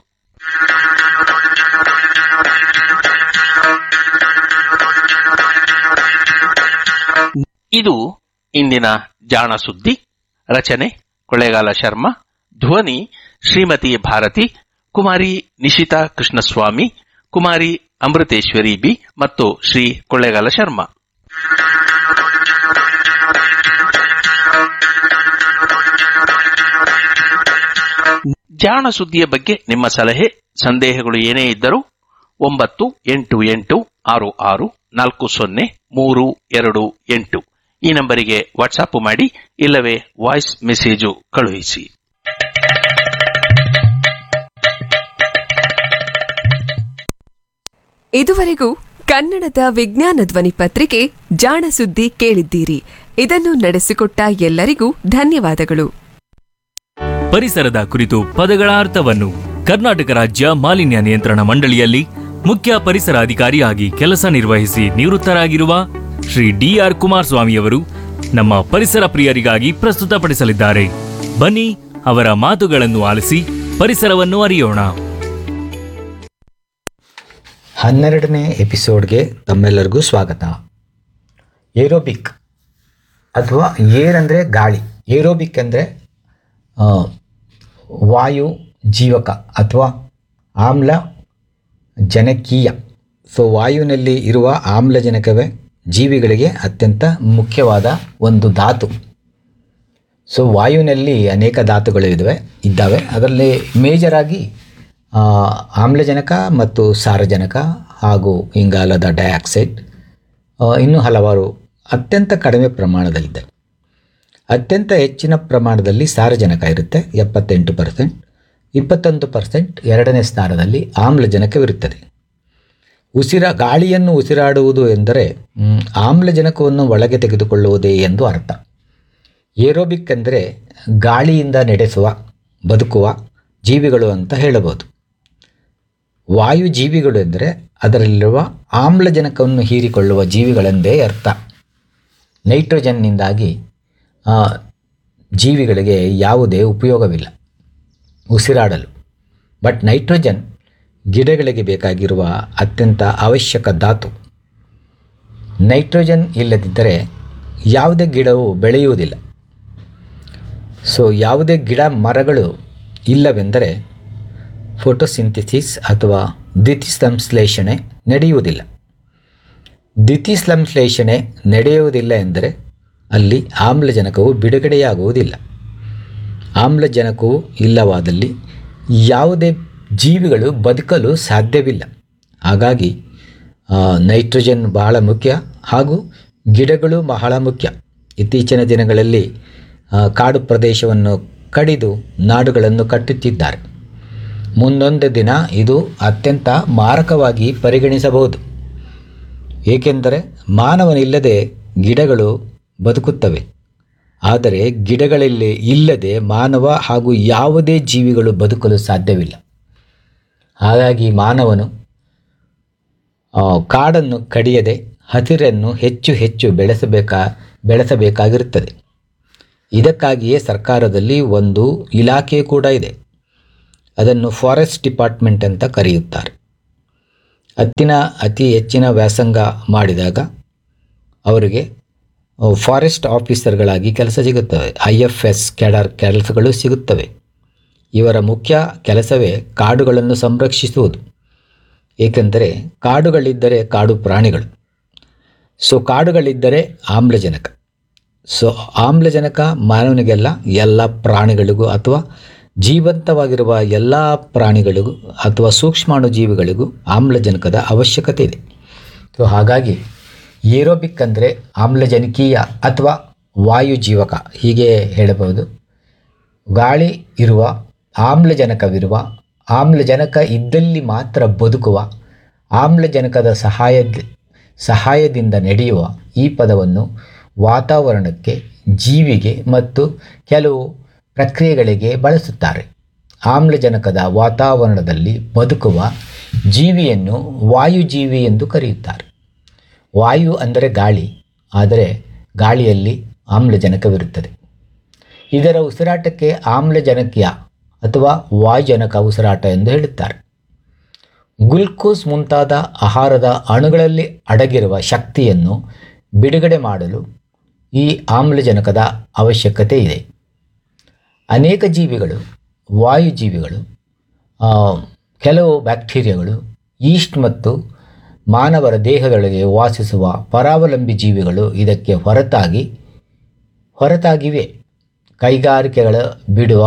ಇದು ಇಂದಿನ ಜಾಣ ಸುದ್ದಿ. ರಚನೆ ಕೊಳ್ಳೇಗಾಲ ಶರ್ಮಾ. ಧ್ವನಿ ಶ್ರೀಮತಿ ಭಾರತಿ, ಕುಮಾರಿ ನಿಶಿತಾ ಕೃಷ್ಣಸ್ವಾಮಿ, ಕುಮಾರಿ ಅಮೃತೇಶ್ವರಿ ಬಿ ಮತ್ತು ಶ್ರೀ ಕೊಳ್ಳೇಗಾಲ ಶರ್ಮಾ. ಜಾಣ ಸುದ್ದಿಯ ಬಗ್ಗೆ ನಿಮ್ಮ ಸಲಹೆ ಸಂದೇಹಗಳು ಏನೇ ಇದ್ದರೂ 9886640328 ಈ ನಂಬರಿಗೆ ವಾಟ್ಸಾಪ್ ಮಾಡಿ, ಇಲ್ಲವೇ ವಾಯ್ಸ್ ಮೆಸೇಜು ಕಳುಹಿಸಿ. ಇದುವರೆಗೂ ಕನ್ನಡದ ವಿಜ್ಞಾನ ಧ್ವನಿ ಪತ್ರಿಕೆ ಜಾಣ ಸುದ್ದಿ ಕೇಳಿದ್ದೀರಿ. ಇದನ್ನು ನಡೆಸಿಕೊಟ್ಟ ಎಲ್ಲರಿಗೂ ಧನ್ಯವಾದಗಳು. ಪರಿಸರದ ಕುರಿತು ಪದಗಳ ಅರ್ಥವನ್ನು ಕರ್ನಾಟಕ ರಾಜ್ಯ ಮಾಲಿನ್ಯ ನಿಯಂತ್ರಣ ಮಂಡಳಿಯಲ್ಲಿ ಮುಖ್ಯ ಪರಿಸರ ಅಧಿಕಾರಿಯಾಗಿ ಕೆಲಸ ನಿರ್ವಹಿಸಿ ನಿವೃತ್ತರಾಗಿರುವ ಶ್ರೀ ಡಿ.ಆರ್. ಕುಮಾರಸ್ವಾಮಿಯವರು ನಮ್ಮ ಪರಿಸರ ಪ್ರಿಯರಿಗಾಗಿ ಪ್ರಸ್ತುತಪಡಿಸಲಿದ್ದಾರೆ. ಬನ್ನಿ ಅವರ ಮಾತುಗಳನ್ನು ಆಲಿಸಿ ಪರಿಸರವನ್ನು ಅರಿಯೋಣ. 12ನೇ ಎಪಿಸೋಡ್ಗೆ ತಮ್ಮೆಲ್ಲರಿಗೂ ಸ್ವಾಗತ. ಏರೋಬಿಕ್ ಅಥವಾ ಏರ್ ಅಂದರೆ ಗಾಳಿ. ಏರೋಬಿಕ್ ಅಂದರೆ ವಾಯು ಜೀವಕ ಅಥವಾ ಆಮ್ಲ ಜನಕೀಯ. ಸೊ ವಾಯುವಿನಲ್ಲಿ ಇರುವ ಆಮ್ಲಜನಕವೇ ಜೀವಿಗಳಿಗೆ ಅತ್ಯಂತ ಮುಖ್ಯವಾದ ಒಂದು ಧಾತು. ಸೊ ವಾಯುವಿನಲ್ಲಿ ಅನೇಕ ಧಾತುಗಳು ಇದ್ದಾವೆ. ಅದರಲ್ಲಿ ಮೇಜರಾಗಿ ಆಮ್ಲಜನಕ ಮತ್ತು ಸಾರಜನಕ ಹಾಗೂ ಇಂಗಾಲದ ಡೈಆಕ್ಸೈಡ್, ಇನ್ನೂ ಹಲವಾರು ಅತ್ಯಂತ ಕಡಿಮೆ ಪ್ರಮಾಣದಲ್ಲಿದೆ. ಅತ್ಯಂತ ಹೆಚ್ಚಿನ ಪ್ರಮಾಣದಲ್ಲಿ ಸಾರಜನಕ ಇರುತ್ತೆ 78%, 21% ಎರಡನೇ ಸ್ಥಾನದಲ್ಲಿ ಆಮ್ಲಜನಕವಿರುತ್ತದೆ. ಗಾಳಿಯನ್ನು ಉಸಿರಾಡುವುದು ಎಂದರೆ ಆಮ್ಲಜನಕವನ್ನು ಒಳಗೆ ತೆಗೆದುಕೊಳ್ಳುವುದೇ ಎಂದು ಅರ್ಥ. ಏರೋಬಿಕ್ ಅಂದರೆ ಗಾಳಿಯಿಂದ ಬದುಕುವ ಜೀವಿಗಳು ಅಂತ ಹೇಳಬಹುದು. ವಾಯು ಜೀವಿಗಳು ಎಂದರೆ ಅದರಲ್ಲಿರುವ ಆಮ್ಲಜನಕವನ್ನು ಹೀರಿಕೊಳ್ಳುವ ಜೀವಿಗಳೆಂದೇ ಅರ್ಥ. ನೈಟ್ರೋಜನ್ನಿಂದಾಗಿ ಜೀವಿಗಳಿಗೆ ಯಾವುದೇ ಉಪಯೋಗವಿಲ್ಲ ಉಸಿರಾಡಲು. ಬಟ್ ನೈಟ್ರೋಜನ್ ಗಿಡಗಳಿಗೆ ಬೇಕಾಗಿರುವ ಅತ್ಯಂತ ಅವಶ್ಯಕ ಧಾತು. ನೈಟ್ರೋಜನ್ ಇಲ್ಲದಿದ್ದರೆ ಯಾವುದೇ ಗಿಡವು ಬೆಳೆಯುವುದಿಲ್ಲ. ಸೊ ಯಾವುದೇ ಗಿಡ ಮರಗಳು ಇಲ್ಲವೆಂದರೆ ಫೋಟೋಸಿಂಥೆಸಿಸ್ ಅಥವಾ ದ್ಯುತಿಸಂಶ್ಲೇಷಣೆ ನಡೆಯುವುದಿಲ್ಲ. ದ್ಯುತಿಸಂಶ್ಲೇಷಣೆ ನಡೆಯುವುದಿಲ್ಲ ಎಂದರೆ ಅಲ್ಲಿ ಆಮ್ಲಜನಕವು ಬಿಡುಗಡೆಯಾಗುವುದಿಲ್ಲ. ಆಮ್ಲಜನಕವು ಇಲ್ಲವಾದಲ್ಲಿ ಯಾವುದೇ ಜೀವಿಗಳು ಬದುಕಲು ಸಾಧ್ಯವಿಲ್ಲ. ಹಾಗಾಗಿ ನೈಟ್ರೋಜನ್ ಬಹಳ ಮುಖ್ಯ ಹಾಗೂ ಗಿಡಗಳು ಬಹಳ ಮುಖ್ಯ. ಇತ್ತೀಚಿನ ದಿನಗಳಲ್ಲಿ ಕಾಡು ಪ್ರದೇಶವನ್ನು ಕಡಿದು ನಾಡುಗಳನ್ನು ಕಟ್ಟುತ್ತಿದ್ದಾರೆ. ಮುಂದೊಂದು ದಿನ ಇದು ಅತ್ಯಂತ ಮಾರಕವಾಗಿ ಪರಿಗಣಿಸಬಹುದು. ಏಕೆಂದರೆ ಮಾನವನಿಲ್ಲದೆ ಗಿಡಗಳು ಬದುಕುತ್ತವೆ. ಆದರೆ ಗಿಡಗಳಲ್ಲಿ ಇಲ್ಲದೆ ಮಾನವ ಹಾಗೂ ಯಾವುದೇ ಜೀವಿಗಳು ಬದುಕಲು ಸಾಧ್ಯವಿಲ್ಲ. ಹಾಗಾಗಿ ಮಾನವನು ಕಾಡನ್ನು ಕಡಿಯದೆ ಹಸಿರನ್ನು ಹೆಚ್ಚು ಹೆಚ್ಚು ಬೆಳೆಸಬೇಕಾಗಿರುತ್ತದೆ. ಇದಕ್ಕಾಗಿಯೇ ಸರ್ಕಾರದಲ್ಲಿ ಒಂದು ಇಲಾಖೆ ಕೂಡ ಇದೆ. ಅದನ್ನು ಫಾರೆಸ್ಟ್ ಡಿಪಾರ್ಟ್ಮೆಂಟ್ ಅಂತ ಕರೆಯುತ್ತಾರೆ. ಅತಿ ಹೆಚ್ಚಿನ ವ್ಯಾಸಂಗ ಮಾಡಿದಾಗ ಅವರಿಗೆ ಫಾರೆಸ್ಟ್ ಆಫೀಸರ್ಗಳಾಗಿ ಕೆಲಸ ಸಿಗುತ್ತವೆ. IFS ಕ್ಯಾಡರ್ ಕೆಲಸಗಳು ಸಿಗುತ್ತವೆ. ಇವರ ಮುಖ್ಯ ಕೆಲಸವೇ ಕಾಡುಗಳನ್ನು ಸಂರಕ್ಷಿಸುವುದು. ಏಕೆಂದರೆ ಕಾಡುಗಳಿದ್ದರೆ ಕಾಡು ಪ್ರಾಣಿಗಳು, ಕಾಡುಗಳಿದ್ದರೆ ಆಮ್ಲಜನಕ. ಆಮ್ಲಜನಕ ಮಾನವನಿಗೆಲ್ಲ, ಎಲ್ಲ ಪ್ರಾಣಿಗಳಿಗೂ ಅಥವಾ ಜೀವಂತವಾಗಿರುವ ಎಲ್ಲ ಪ್ರಾಣಿಗಳಿಗೂ ಅಥವಾ ಸೂಕ್ಷ್ಮಾಣು ಜೀವಿಗಳಿಗೂ ಆಮ್ಲಜನಕದ ಅವಶ್ಯಕತೆ ಇದೆ. ಹಾಗಾಗಿ ಏರೋಬಿಕ್ ಅಂದರೆ ಆಮ್ಲಜನಕೀಯ ಅಥವಾ ವಾಯುಜೀವಕ ಹೀಗೆ ಹೇಳಬಹುದು. ಗಾಳಿ ಇರುವ, ಆಮ್ಲಜನಕವಿರುವ, ಆಮ್ಲಜನಕ ಇದ್ದಲ್ಲಿ ಮಾತ್ರ ಬದುಕುವ, ಆಮ್ಲಜನಕದ ಸಹಾಯದಿಂದ ನಡೆಯುವ ಈ ಪದವನ್ನು ವಾತಾವರಣಕ್ಕೆ, ಜೀವಿಗೆ ಮತ್ತು ಕೆಲವು ಪ್ರಕ್ರಿಯೆಗಳಿಗೆ ಬಳಸುತ್ತಾರೆ. ಆಮ್ಲಜನಕದ ವಾತಾವರಣದಲ್ಲಿ ಬದುಕುವ ಜೀವಿಯನ್ನು ವಾಯುಜೀವಿ ಎಂದು ಕರೆಯುತ್ತಾರೆ. ವಾಯು ಅಂದರೆ ಗಾಳಿ, ಆದರೆ ಗಾಳಿಯಲ್ಲಿ ಆಮ್ಲಜನಕವಿರುತ್ತದೆ. ಇದರ ಉಸಿರಾಟಕ್ಕೆ ಆಮ್ಲಜನಕೀಯ ಅಥವಾ ವಾಯುಜನಕ ಉಸಿರಾಟ ಎಂದು ಹೇಳುತ್ತಾರೆ. ಗ್ಲುಕೋಸ್ ಮುಂತಾದ ಆಹಾರದ ಅಣುಗಳಲ್ಲಿ ಅಡಗಿರುವ ಶಕ್ತಿಯನ್ನು ಬಿಡುಗಡೆ ಮಾಡಲು ಈ ಆಮ್ಲಜನಕದ ಅವಶ್ಯಕತೆ ಇದೆ. ಅನೇಕ ಜೀವಿಗಳು, ವಾಯುಜೀವಿಗಳು, ಕೆಲವು ಬ್ಯಾಕ್ಟೀರಿಯಾಗಳು, ಈಸ್ಟ್ ಮತ್ತು ಮಾನವರ ದೇಹದೊಳಗೆ ವಾಸಿಸುವ ಪರಾವಲಂಬಿ ಜೀವಿಗಳು ಇದಕ್ಕೆ ಹೊರತಾಗಿವೆ. ಕೈಗಾರಿಕೆಗಳು ಬಿಡುವ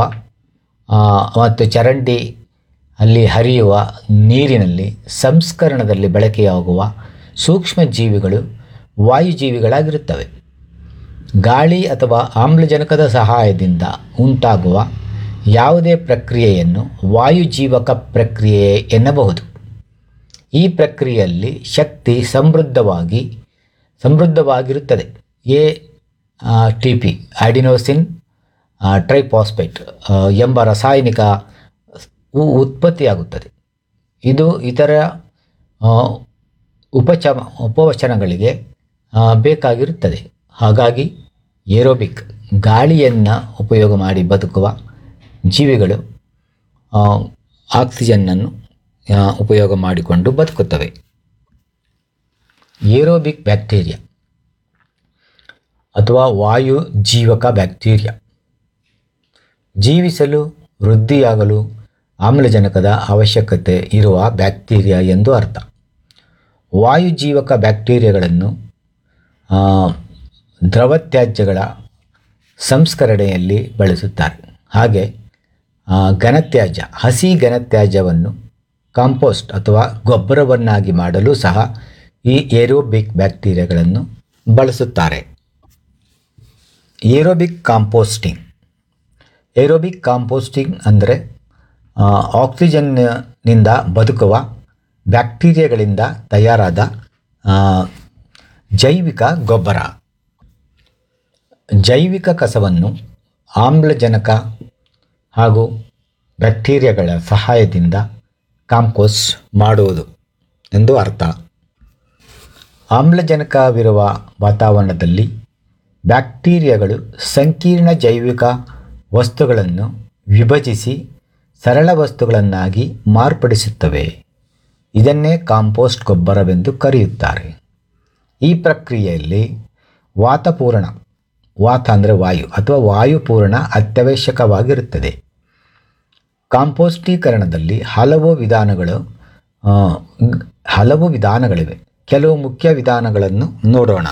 ಮತ್ತು ಚರಂಡಿ ಅಲ್ಲಿ ಹರಿಯುವ ನೀರಿನಲ್ಲಿ ಸಂಸ್ಕರಣದಲ್ಲಿ ಬಳಕೆಯಾಗುವ ಸೂಕ್ಷ್ಮ ಜೀವಿಗಳು ವಾಯುಜೀವಿಗಳಾಗಿರುತ್ತವೆ. ಗಾಳಿ ಅಥವಾ ಆಮ್ಲಜನಕದ ಸಹಾಯದಿಂದ ಉಂಟಾಗುವ ಯಾವುದೇ ಪ್ರಕ್ರಿಯೆಯನ್ನು ವಾಯುಜೀವಕ ಪ್ರಕ್ರಿಯೆ ಎನ್ನಬಹುದು. ಈ ಪ್ರಕ್ರಿಯೆಯಲ್ಲಿ ಶಕ್ತಿ ಸಮೃದ್ಧವಾಗಿರುತ್ತದೆ. ATP ಅಡಿನೋಸಿನ್ ಟ್ರೈಫಾಸ್ಫೇಟ್ ಎಂಬ ರಾಸಾಯನಿಕ ಉತ್ಪತ್ತಿಯಾಗುತ್ತದೆ. ಇದು ಇತರ ಉಪವಚನಗಳಿಗೆ ಬೇಕಾಗಿರುತ್ತದೆ. ಹಾಗಾಗಿ ಏರೋಬಿಕ್ ಗಾಳಿಯನ್ನು ಉಪಯೋಗ ಮಾಡಿ ಬದುಕುವ ಜೀವಿಗಳು ಆಕ್ಸಿಜನ್ನನ್ನು ಉಪಯೋಗ ಮಾಡಿಕೊಂಡು ಬದುಕುತ್ತವೆ. ಏರೋಬಿಕ್ ಬ್ಯಾಕ್ಟೀರಿಯಾ ಅಥವಾ ವಾಯು ಜೀವಕ ಬ್ಯಾಕ್ಟೀರಿಯಾ ಜೀವಿಸಲು, ವೃದ್ಧಿಯಾಗಲು ಆಮ್ಲಜನಕದ ಅವಶ್ಯಕತೆ ಇರುವ ಬ್ಯಾಕ್ಟೀರಿಯಾ ಎಂದು ಅರ್ಥ. ವಾಯುಜೀವಕ ಬ್ಯಾಕ್ಟೀರಿಯಾಗಳನ್ನು ದ್ರವತ್ಯಾಜ್ಯಗಳ ಸಂಸ್ಕರಣೆಯಲ್ಲಿ ಬಳಸುತ್ತಾರೆ. ಹಾಗೆ ಹಸಿ ಘನತ್ಯಾಜ್ಯವನ್ನು ಕಾಂಪೋಸ್ಟ್ ಅಥವಾ ಗೊಬ್ಬರವನ್ನಾಗಿ ಮಾಡಲು ಸಹ ಈ ಏರೋಬಿಕ್ ಬ್ಯಾಕ್ಟೀರಿಯಾಗಳನ್ನು ಬಳಸುತ್ತಾರೆ. ಏರೋಬಿಕ್ ಕಾಂಪೋಸ್ಟಿಂಗ್ ಅಂದರೆ ಆಕ್ಸಿಜನ್ನಿಂದ ಬದುಕುವ ಬ್ಯಾಕ್ಟೀರಿಯಾಗಳಿಂದ ತಯಾರಾದ ಜೈವಿಕ ಗೊಬ್ಬರ. ಜೈವಿಕ ಕಸವನ್ನು ಆಮ್ಲಜನಕ ಹಾಗೂ ಬ್ಯಾಕ್ಟೀರಿಯಾಗಳ ಸಹಾಯದಿಂದ ಕಾಂಪೋಸ್ಟ್ ಮಾಡುವುದು ಎಂದು ಅರ್ಥ. ಆಮ್ಲಜನಕವಿರುವ ವಾತಾವರಣದಲ್ಲಿ ಬ್ಯಾಕ್ಟೀರಿಯಾಗಳು ಸಂಕೀರ್ಣ ಜೈವಿಕ ವಸ್ತುಗಳನ್ನು ವಿಭಜಿಸಿ ಸರಳ ವಸ್ತುಗಳನ್ನಾಗಿ ಮಾರ್ಪಡಿಸುತ್ತವೆ. ಇದನ್ನೇ ಕಾಂಪೋಸ್ಟ್ ಗೊಬ್ಬರವೆಂದು ಕರೆಯುತ್ತಾರೆ. ಈ ಪ್ರಕ್ರಿಯೆಯಲ್ಲಿ ವಾತ ಅಂದರೆ ವಾಯು ಅಥವಾ ವಾಯುಪೂರ್ಣ ಅತ್ಯವಶ್ಯಕವಾಗಿರುತ್ತದೆ. ಕಾಂಪೋಸ್ಟೀಕರಣದಲ್ಲಿ ಹಲವು ವಿಧಾನಗಳಿವೆ. ಕೆಲವು ಮುಖ್ಯ ವಿಧಾನಗಳನ್ನು ನೋಡೋಣ.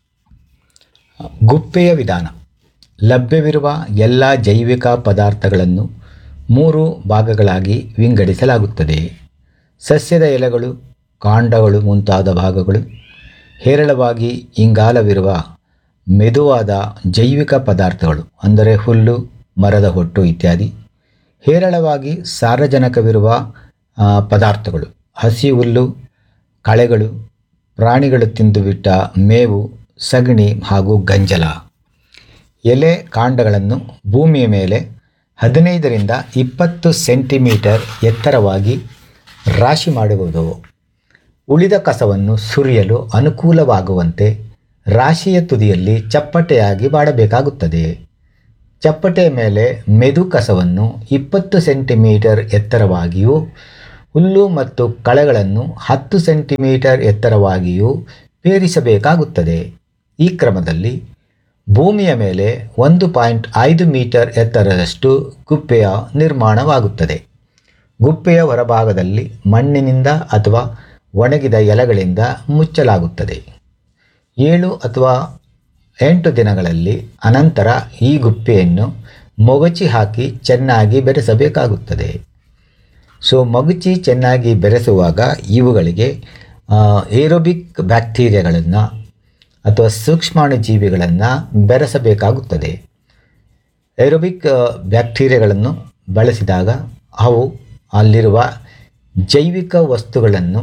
ಗುಪ್ಪೆಯ ವಿಧಾನ. ಲಭ್ಯವಿರುವ ಎಲ್ಲ ಜೈವಿಕ ಪದಾರ್ಥಗಳನ್ನು 3 ಭಾಗಗಳಾಗಿ ವಿಂಗಡಿಸಲಾಗುತ್ತದೆ. ಸಸ್ಯದ ಎಲೆಗಳು, ಕಾಂಡಗಳು ಮುಂತಾದ ಭಾಗಗಳು, ಹೇರಳವಾಗಿ ಇಂಗಾಲವಿರುವ ಮೆದುವಾದ ಜೈವಿಕ ಪದಾರ್ಥಗಳು ಅಂದರೆ ಹುಲ್ಲು, ಮರದ ಹೊಟ್ಟು ಇತ್ಯಾದಿ. ಹೇರಳವಾಗಿ ಸಾರಜನಕವಿರುವ ಪದಾರ್ಥಗಳು, ಹಸಿ ಹುಲ್ಲು, ಕಳೆಗಳು, ಪ್ರಾಣಿಗಳು ತಿಂದುಬಿಟ್ಟ ಮೇವು, ಸಗಣಿ ಹಾಗೂ ಗಂಜಲ. ಎಲೆ ಕಾಂಡಗಳನ್ನು ಭೂಮಿಯ ಮೇಲೆ 15ರಿಂದ 20 ಸೆಂಟಿಮೀಟರ್ ಎತ್ತರವಾಗಿ ರಾಶಿ ಮಾಡುವುದು. ಉಳಿದ ಕಸವನ್ನು ಸುರಿಯಲು ಅನುಕೂಲವಾಗುವಂತೆ ರಾಶಿಯ ತುದಿಯಲ್ಲಿ ಚಪ್ಪಟೆಯಾಗಿ ಮಾಡಬೇಕಾಗುತ್ತದೆ. ಚಪ್ಪಟೆ ಮೇಲೆ ಮೆದು ಕಸವನ್ನು 20 ಸೆಂಟಿಮೀಟರ್ ಎತ್ತರವಾಗಿಯೂ ಹುಲ್ಲು ಮತ್ತು ಕಳೆಗಳನ್ನು 10 ಸೆಂಟಿಮೀಟರ್ ಎತ್ತರವಾಗಿಯೂ ಪೇರಿಸಬೇಕಾಗುತ್ತದೆ. ಈ ಕ್ರಮದಲ್ಲಿ ಭೂಮಿಯ ಮೇಲೆ 1.5 ಮೀಟರ್ ಎತ್ತರದಷ್ಟು ಗುಪ್ಪೆಯ ನಿರ್ಮಾಣವಾಗುತ್ತದೆ. ಗುಪ್ಪೆಯ ಹೊರಭಾಗದಲ್ಲಿ ಮಣ್ಣಿನಿಂದ ಅಥವಾ ಒಣಗಿದ ಎಲೆಗಳಿಂದ ಮುಚ್ಚಲಾಗುತ್ತದೆ. 7 ಅಥವಾ 8 ದಿನಗಳಲ್ಲಿ ಅನಂತರ ಈ ಗುಪ್ಪೆಯನ್ನು ಮೊಗಚಿ ಹಾಕಿ ಚೆನ್ನಾಗಿ ಬೆರೆಸಬೇಕಾಗುತ್ತದೆ. ಮಗುಚಿ ಚೆನ್ನಾಗಿ ಬೆರೆಸುವಾಗ ಇವುಗಳಿಗೆ ಏರೋಬಿಕ್ ಬ್ಯಾಕ್ಟೀರಿಯಾಗಳನ್ನು ಅಥವಾ ಸೂಕ್ಷ್ಮಾಣುಜೀವಿಗಳನ್ನು ಬೆರೆಸಬೇಕಾಗುತ್ತದೆ. ಏರೋಬಿಕ್ ಬ್ಯಾಕ್ಟೀರಿಯಾಗಳನ್ನು ಬಳಸಿದಾಗ ಅವು ಅಲ್ಲಿರುವ ಜೈವಿಕ ವಸ್ತುಗಳನ್ನು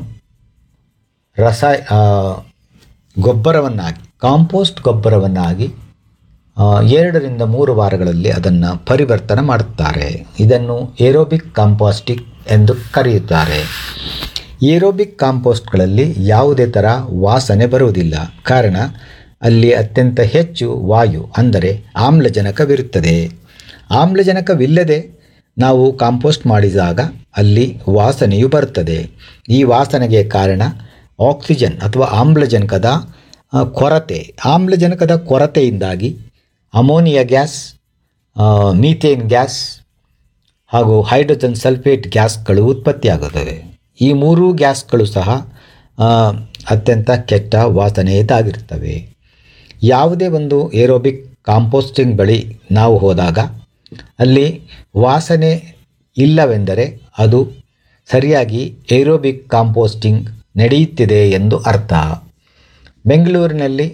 ಗೊಬ್ಬರವನ್ನಾಗಿ ಕಾಂಪೋಸ್ಟ್ ಗೊಬ್ಬರವನ್ನಾಗಿ 2 ರಿಂದ 3 ವಾರಗಳಲ್ಲಿ ಅದನ್ನು ಪರಿವರ್ತನೆ ಮಾಡುತ್ತಾರೆ. ಇದನ್ನು ಏರೋಬಿಕ್ ಕಾಂಪೋಸ್ಟಿಂಗ್ ಎಂದು ಕರೆಯುತ್ತಾರೆ. ಏರೋಬಿಕ್ ಕಾಂಪೋಸ್ಟ್ಗಳಲ್ಲಿ ಯಾವುದೇ ಥರ ವಾಸನೆ ಬರುವುದಿಲ್ಲ. ಕಾರಣ ಅಲ್ಲಿ ಅತ್ಯಂತ ಹೆಚ್ಚು ವಾಯು ಅಂದರೆ ಆಮ್ಲಜನಕವಿರುತ್ತದೆ. ಆಮ್ಲಜನಕವಿಲ್ಲದೆ ನಾವು ಕಾಂಪೋಸ್ಟ್ ಮಾಡಿದಾಗ ಅಲ್ಲಿ ವಾಸನೆಯು ಬರುತ್ತದೆ. ಈ ವಾಸನೆಗೆ ಕಾರಣ ಆಕ್ಸಿಜನ್ ಅಥವಾ ಆಮ್ಲಜನಕದ ಕೊರತೆ. ಆಮ್ಲಜನಕದ ಕೊರತೆಯಿಂದಾಗಿ ಅಮೋನಿಯಾ ಗ್ಯಾಸ್, ಮೀಥೇನ್ ಗ್ಯಾಸ್ ಹಾಗೂ ಹೈಡ್ರೋಜನ್ ಸಲ್ಫೇಟ್ ಗ್ಯಾಸ್ಗಳು ಉತ್ಪತ್ತಿಯಾಗುತ್ತವೆ. ಈ 3 ಗ್ಯಾಸ್ಗಳು ಸಹ ಅತ್ಯಂತ ಕೆಟ್ಟ ವಾಸನೆಯದಾಗಿರ್ತವೆ. ಯಾವುದೇ ಒಂದು ಏರೋಬಿಕ್ ಕಾಂಪೋಸ್ಟಿಂಗ್ ಬಳಿ ನಾವು ಹೋದಾಗ ಅಲ್ಲಿ ವಾಸನೆ ಇಲ್ಲವೆಂದರೆ ಅದು ಸರಿಯಾಗಿ ಏರೋಬಿಕ್ ಕಾಂಪೋಸ್ಟಿಂಗ್ ನಡೆಯುತ್ತಿದೆ ಎಂದು ಅರ್ಥ. ಬೆಂಗಳೂರಿನಲ್ಲಿ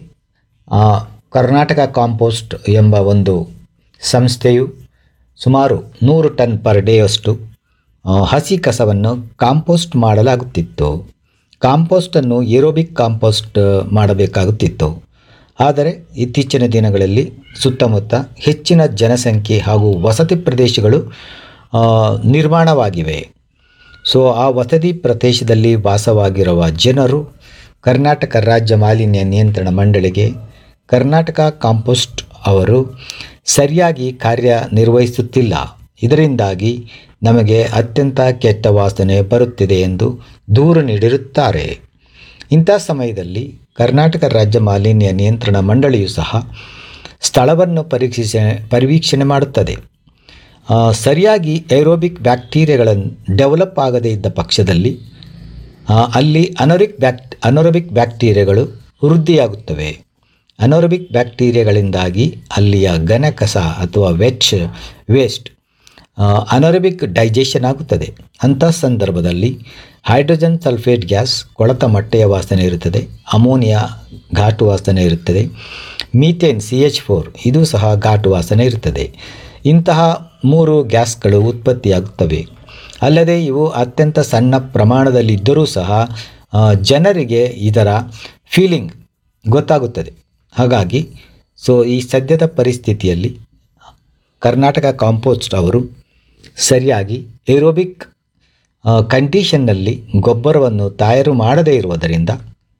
ಕರ್ನಾಟಕ ಕಾಂಪೋಸ್ಟ್ ಎಂಬ ಒಂದು ಸಂಸ್ಥೆಯು ಸುಮಾರು 100 ಟನ್ ಪರ್ ಡೇಯಷ್ಟು ಹಸಿ ಕಸವನ್ನು ಕಾಂಪೋಸ್ಟ್ ಮಾಡಲಾಗುತ್ತಿತ್ತು. ಕಾಂಪೋಸ್ಟನ್ನು ಏರೋಬಿಕ್ ಕಾಂಪೋಸ್ಟ್ ಮಾಡಬೇಕಾಗುತ್ತಿತ್ತು. ಆದರೆ ಇತ್ತೀಚಿನ ದಿನಗಳಲ್ಲಿ ಸುತ್ತಮುತ್ತ ಹೆಚ್ಚಿನ ಜನಸಂಖ್ಯೆ ಹಾಗೂ ವಸತಿ ಪ್ರದೇಶಗಳು ನಿರ್ಮಾಣವಾಗಿವೆ. ಆ ವಸತಿ ಪ್ರದೇಶದಲ್ಲಿ ವಾಸವಾಗಿರುವ ಜನರು ಕರ್ನಾಟಕ ರಾಜ್ಯ ಮಾಲಿನ್ಯ ನಿಯಂತ್ರಣ ಮಂಡಳಿಗೆ ಕರ್ನಾಟಕ ಕಾಂಪೋಸ್ಟ್ ಅವರು ಸರಿಯಾಗಿ ಕಾರ್ಯನಿರ್ವಹಿಸುತ್ತಿಲ್ಲ, ಇದರಿಂದಾಗಿ ನಮಗೆ ಅತ್ಯಂತ ಕೆಟ್ಟ ವಾಸನೆ ಬರುತ್ತಿದೆ ಎಂದು ದೂರು ನೀಡಿರುತ್ತಾರೆ. ಇಂಥ ಸಮಯದಲ್ಲಿ ಕರ್ನಾಟಕ ರಾಜ್ಯ ಮಾಲಿನ್ಯ ನಿಯಂತ್ರಣ ಮಂಡಳಿಯು ಸಹ ಸ್ಥಳವನ್ನು ಪರಿವೀಕ್ಷಣೆ ಮಾಡುತ್ತದೆ. ಸರಿಯಾಗಿ ಏರೋಬಿಕ್ ಬ್ಯಾಕ್ಟೀರಿಯಾಗಳನ್ನು ಡೆವಲಪ್ ಆಗದೇ ಇದ್ದ ಪಕ್ಷದಲ್ಲಿ ಅಲ್ಲಿ ಅನರೋಬಿಕ್ ಬ್ಯಾಕ್ಟೀರಿಯಾಗಳು ವೃದ್ಧಿಯಾಗುತ್ತವೆ. ಅನರೋಬಿಕ್ ಬ್ಯಾಕ್ಟೀರಿಯಾಗಳಿಂದಾಗಿ ಅಲ್ಲಿಯ ಘನ ಕಸ ಅಥವಾ ವೇಸ್ಟ್ ಅನರೋಬಿಕ್ ಡೈಜೆಷನ್ ಆಗುತ್ತದೆ. ಅಂಥ ಸಂದರ್ಭದಲ್ಲಿ ಹೈಡ್ರೋಜನ್ ಸಲ್ಫೇಟ್ ಗ್ಯಾಸ್ ಕೊಳತ ಮಟ್ಟೆಯ ವಾಸನೆ ಇರುತ್ತದೆ, ಅಮೋನಿಯಾ ಘಾಟು ವಾಸನೆ ಇರುತ್ತದೆ, ಮೀಥೇನ್ CH4 ಇದು ಸಹ ಘಾಟು ವಾಸನೆ ಇರುತ್ತದೆ. ಇಂತಹ 3 ಗ್ಯಾಸ್ಗಳು ಉತ್ಪತ್ತಿಯಾಗುತ್ತವೆ. ಅಲ್ಲದೆ ಇವು ಅತ್ಯಂತ ಸಣ್ಣ ಪ್ರಮಾಣದಲ್ಲಿದ್ದರೂ ಸಹ ಜನರಿಗೆ ಇದರ ಫೀಲಿಂಗ್ ಗೊತ್ತಾಗುತ್ತದೆ. ಹಾಗಾಗಿ ಈ ಸದ್ಯದ ಪರಿಸ್ಥಿತಿಯಲ್ಲಿ ಕರ್ನಾಟಕ ಕಾಂಪೋಸ್ಟ್ ಅವರು ಸರಿಯಾಗಿ ಏರೋಬಿಕ್ ಕಂಡೀಷನ್ನಲ್ಲಿ ಗೊಬ್ಬರವನ್ನು ತಯಾರು ಮಾಡದೇ ಇರುವುದರಿಂದ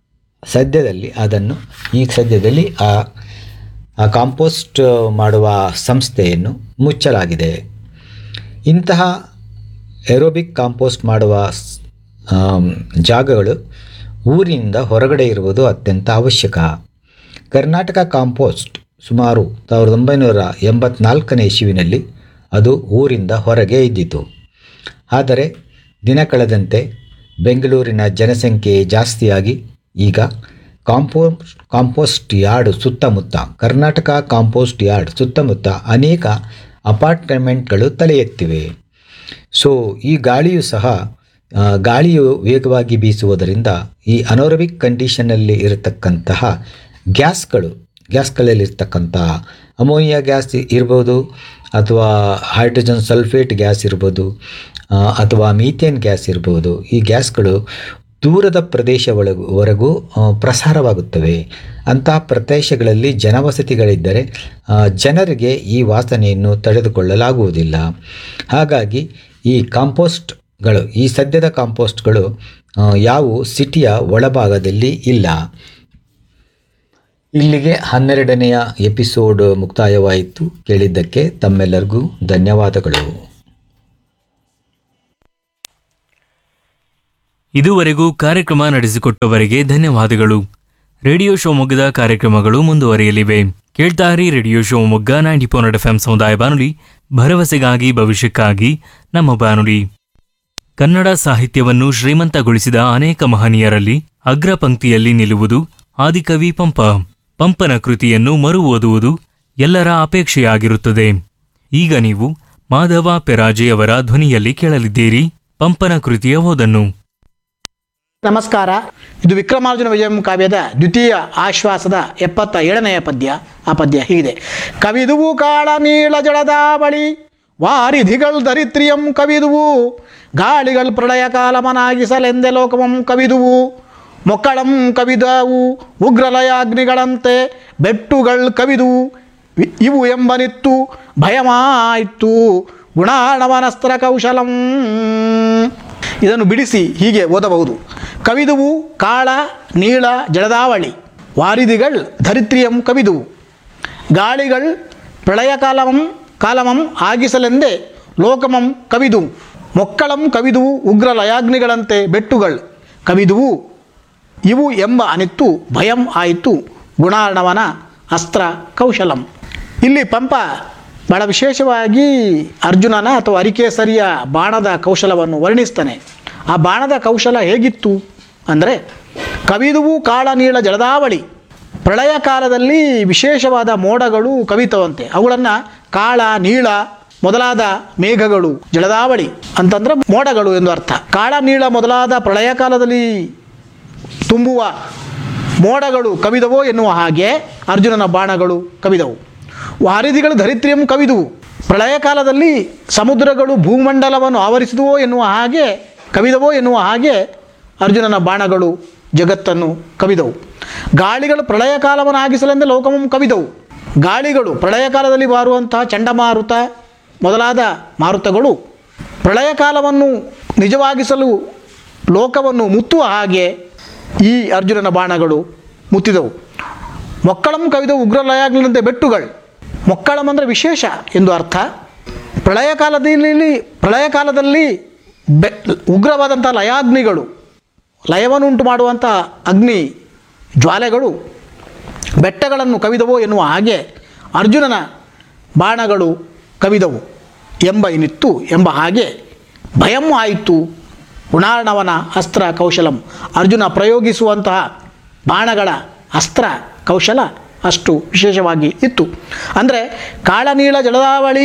ಸದ್ಯದಲ್ಲಿ ಆ ಕಾಂಪೋಸ್ಟ್ ಮಾಡುವ ಸಂಸ್ಥೆಯನ್ನು ಮುಚ್ಚಲಾಗಿದೆ. ಇಂತಹ ಏರೋಬಿಕ್ ಕಾಂಪೋಸ್ಟ್ ಮಾಡುವ ಜಾಗಗಳು ಊರಿನಿಂದ ಹೊರಗಡೆ ಇರುವುದು ಅತ್ಯಂತ ಅವಶ್ಯಕ. ಕರ್ನಾಟಕ ಕಾಂಪೋಸ್ಟ್ ಸುಮಾರು 1984ನೇ ಇಸವಿನಲ್ಲಿ ಅದು ಊರಿಂದ ಹೊರಗೆ ಇದ್ದಿತು. ಆದರೆ ದಿನ ಕಳೆದಂತೆ ಬೆಂಗಳೂರಿನ ಜನಸಂಖ್ಯೆ ಜಾಸ್ತಿಯಾಗಿ ಈಗ ಕಾಂಪೋಸ್ಟ್ ಯಾರ್ಡ್ ಸುತ್ತಮುತ್ತ ಕರ್ನಾಟಕ ಕಾಂಪೋಸ್ಟ್ ಯಾರ್ಡ್ ಸುತ್ತಮುತ್ತ ಅನೇಕ ಅಪಾರ್ಟ್ಮೆಂಟ್ಗಳು ತಲೆ ಎತ್ತಿವೆ. ಈ ಗಾಳಿಯು ವೇಗವಾಗಿ ಬೀಸುವುದರಿಂದ ಈ ಅನೋರೋಬಿಕ್ ಕಂಡೀಷನ್ನಲ್ಲಿ ಇರತಕ್ಕಂತಹ ಗ್ಯಾಸ್ಗಳಲ್ಲಿರ್ತಕ್ಕಂತಹ ಅಮೋನಿಯಾ ಗ್ಯಾಸ್ ಇರ್ಬೋದು, ಅಥವಾ ಹೈಡ್ರೋಜನ್ ಸಲ್ಫೇಟ್ ಗ್ಯಾಸ್ ಇರ್ಬೋದು, ಅಥವಾ ಮೀಥೇನ್ ಗ್ಯಾಸ್ ಇರ್ಬೋದು. ಈ ಗ್ಯಾಸ್ಗಳು ದೂರದ ಪ್ರದೇಶವರೆಗೂ ಪ್ರಸಾರವಾಗುತ್ತವೆ. ಅಂತಹ ಪ್ರದೇಶಗಳಲ್ಲಿ ಜನವಸತಿಗಳಿದ್ದರೆ ಜನರಿಗೆ ಈ ವಾಸನೆಯನ್ನು ತಡೆದುಕೊಳ್ಳಲಾಗುವುದಿಲ್ಲ. ಹಾಗಾಗಿ ಈ ಸದ್ಯದ ಕಾಂಪೋಸ್ಟ್ಗಳು ಯಾವುವು ಸಿಟಿಯ ಒಳಭಾಗದಲ್ಲಿ ಇಲ್ಲ. ಇಲ್ಲಿಗೆ 12ನೆಯ ಎಪಿಸೋಡ್ ಮುಕ್ತಾಯವಾಯಿತು. ಕೇಳಿದ್ದಕ್ಕೆ ತಮ್ಮೆಲ್ಲರಿಗೂ ಧನ್ಯವಾದಗಳು. ಇದುವರೆಗೂ ಕಾರ್ಯಕ್ರಮ ನಡೆಸಿಕೊಟ್ಟವರಿಗೆ ಧನ್ಯವಾದಗಳು. ರೇಡಿಯೋ ಶಿವಮೊಗ್ಗದ ಕಾರ್ಯಕ್ರಮಗಳು ಮುಂದುವರಿಯಲಿವೆ. ಕೇಳ್ತಾರಿ ರೇಡಿಯೋ ಶಿವಮೊಗ್ಗ 90.4 FM ಸಮುದಾಯ ಬಾನುಲಿ, ಭರವಸೆಗಾಗಿ ಭವಿಷ್ಯಕ್ಕಾಗಿ ನಮ್ಮ ಬಾನುಲಿ. ಕನ್ನಡ ಸಾಹಿತ್ಯವನ್ನು ಶ್ರೀಮಂತಗೊಳಿಸಿದ ಅನೇಕ ಮಹನೀಯರಲ್ಲಿ ಅಗ್ರ ಪಂಕ್ತಿಯಲ್ಲಿ ನಿಲ್ಲುವುದು ಆದಿಕವಿ ಪಂಪ. ಪಂಪನ ಕೃತಿಯನ್ನು ಮರು ಓದುವುದು ಎಲ್ಲರ ಅಪೇಕ್ಷೆಯಾಗಿರುತ್ತದೆ. ಈಗ ನೀವು ಮಾಧವ ಪೆರಾಜೆಯವರ ಧ್ವನಿಯಲ್ಲಿ ಕೇಳಲಿದ್ದೀರಿ ಪಂಪನ ಕೃತಿಯ ಓದನ್ನು. ನಮಸ್ಕಾರ. ಇದು ವಿಕ್ರಮಾರ್ಜುನ ವಿಜಯಂ ಕಾವ್ಯದ ದ್ವಿತೀಯ ಆಶ್ವಾಸದ 77ನೆಯ ಪದ್ಯ. ಆ ಪದ್ಯ ಹೀಗಿದೆ. ಕವಿದುವು ಕಾಳ ನೀಳ ಜಳದಾವಳಿ, ವಾರಿಧಿಗಳು ದರಿತ್ರಿಯಂ ಕವಿದುವು, ಗಾಳಿಗಳು ಪ್ರಳಯ ಕಾಲಮನಾಗಿಸಲೆಂದೆ ಲೋಕವಂ ಕವಿದುವು, ಮೊಕ್ಕಳಂ ಕವಿದವು ಉಗ್ರಲಯಾಗ್ನಿಗಳಂತೆ ಬೆಟ್ಟುಗಳು ಕವಿದುವು, ಇವು ಎಂಬನಿತ್ತು ಭಯಮಾಯಿತು ಗುಣಾಣವನಸ್ತ್ರ ಕೌಶಲಂ. ಇದನ್ನು ಬಿಡಿಸಿ ಹೀಗೆ ಓದಬಹುದು. ಕವಿದುವು ಕಾಳ ನೀಳ ಜಳದಾವಳಿ, ವಾರಿದಿಗಳು ಧರಿತ್ರಿಯಂ ಕವಿದುವು, ಗಾಳಿಗಳು ಪ್ರಳಯ ಕಾಲಮಂ ಆಗಿಸಲೆಂದೆ ಲೋಕಮಂ ಕವಿದುವು, ಮೊಕ್ಕಳಂ ಕವಿದುವು ಉಗ್ರ ಲಯಾಗ್ನಿಗಳಂತೆ ಬೆಟ್ಟುಗಳು ಕವಿದುವು, ಇವು ಎಂಬ ಅನಿತ್ತು ಭಯಂ ಆಯಿತು ಗುಣಾರ್ಣವನ ಅಸ್ತ್ರ ಕೌಶಲಂ. ಇಲ್ಲಿ ಪಂಪ ಬಹಳ ವಿಶೇಷವಾಗಿ ಅರ್ಜುನನ ಅಥವಾ ಅರಿಕೇಸರಿಯ ಬಾಣದ ಕೌಶಲವನ್ನು ವರ್ಣಿಸ್ತಾನೆ. ಆ ಬಾಣದ ಕೌಶಲ ಹೇಗಿತ್ತು ಅಂದರೆ, ಕವಿದುವು ಕಾಳ ನೀಳ ಜಳದಾವಳಿ, ಪ್ರಳಯ ಕಾಲದಲ್ಲಿ ವಿಶೇಷವಾದ ಮೋಡಗಳು ಕವಿತವಂತೆ. ಅವುಗಳನ್ನು ಕಾಳ ನೀಳ ಮೊದಲಾದ ಮೇಘಗಳು, ಜಳದಾವಳಿ ಅಂತಂದರೆ ಮೋಡಗಳು ಎಂದು ಅರ್ಥ. ಕಾಳ ನೀಳ ಮೊದಲಾದ ಪ್ರಳಯ ಕಾಲದಲ್ಲಿ ತುಂಬುವ ಮೋಡಗಳು ಕವಿದವೋ ಎನ್ನುವ ಹಾಗೆ ಅರ್ಜುನನ ಬಾಣಗಳು ಕವಿದವು. ವಾರಿಧಿಗಳು ಧರಿತ್ರಿಯಂ ಕವಿದುವು, ಪ್ರಳಯ ಕಾಲದಲ್ಲಿ ಸಮುದ್ರಗಳು ಭೂಮಂಡಲವನ್ನು ಆವರಿಸಿದುವೋ ಎನ್ನುವ ಹಾಗೆ ಕವಿದವೋ ಎನ್ನುವ ಹಾಗೆ ಅರ್ಜುನನ ಬಾಣಗಳು ಜಗತ್ತನ್ನು ಕವಿದವು. ಗಾಳಿಗಳು ಪ್ರಳಯ ಕಾಲವನ್ನು ಆಗಿಸಲೆಂದೇ ಲೋಕಮಂ ಕವಿದವು, ಗಾಳಿಗಳು ಪ್ರಳಯ ಕಾಲದಲ್ಲಿ ಬಾರುವಂತಹ ಚಂಡಮಾರುತ ಮೊದಲಾದ ಮಾರುತಗಳು ಪ್ರಳಯ ಕಾಲವನ್ನು ನಿಜವಾಗಿಸಲು ಲೋಕವನ್ನು ಮುತ್ತುವ ಹಾಗೆ ಈ ಅರ್ಜುನನ ಬಾಣಗಳು ಮುತ್ತಿದವು. ಮೊಕ್ಕಳಂ ಕವಿದವು ಉಗ್ರಲಯಾಗ್ನಿಗಳಂತೆ ಬೆಟ್ಟುಗಳು, ಮೊಕ್ಕಳಂ ಅಂದರೆ ವಿಶೇಷ ಎಂದು ಅರ್ಥ. ಪ್ರಳಯ ಕಾಲದಲ್ಲಿ ಉಗ್ರವಾದಂಥ ಲಯಾಗ್ನಿಗಳು, ಲಯವನ್ನುಂಟು ಮಾಡುವಂಥ ಅಗ್ನಿ ಜ್ವಾಲೆಗಳು ಬೆಟ್ಟಗಳನ್ನು ಕವಿದವೋ ಎನ್ನುವ ಹಾಗೆ ಅರ್ಜುನನ ಬಾಣಗಳು ಕವಿದವು ಎಂಬ ಹಾಗೆ ಭಯಂ ಆಯಿತು ಗುಣಾರ್ಣವನ ಅಸ್ತ್ರ ಕೌಶಲಂ. ಅರ್ಜುನ ಪ್ರಯೋಗಿಸುವಂತಹ ಬಾಣಗಳ ಅಸ್ತ್ರ ಕೌಶಲ ಅಷ್ಟು ವಿಶೇಷವಾಗಿ ಇತ್ತು. ಅಂದರೆ ಕಾಳನೀಳ ಜಳದಾವಳಿ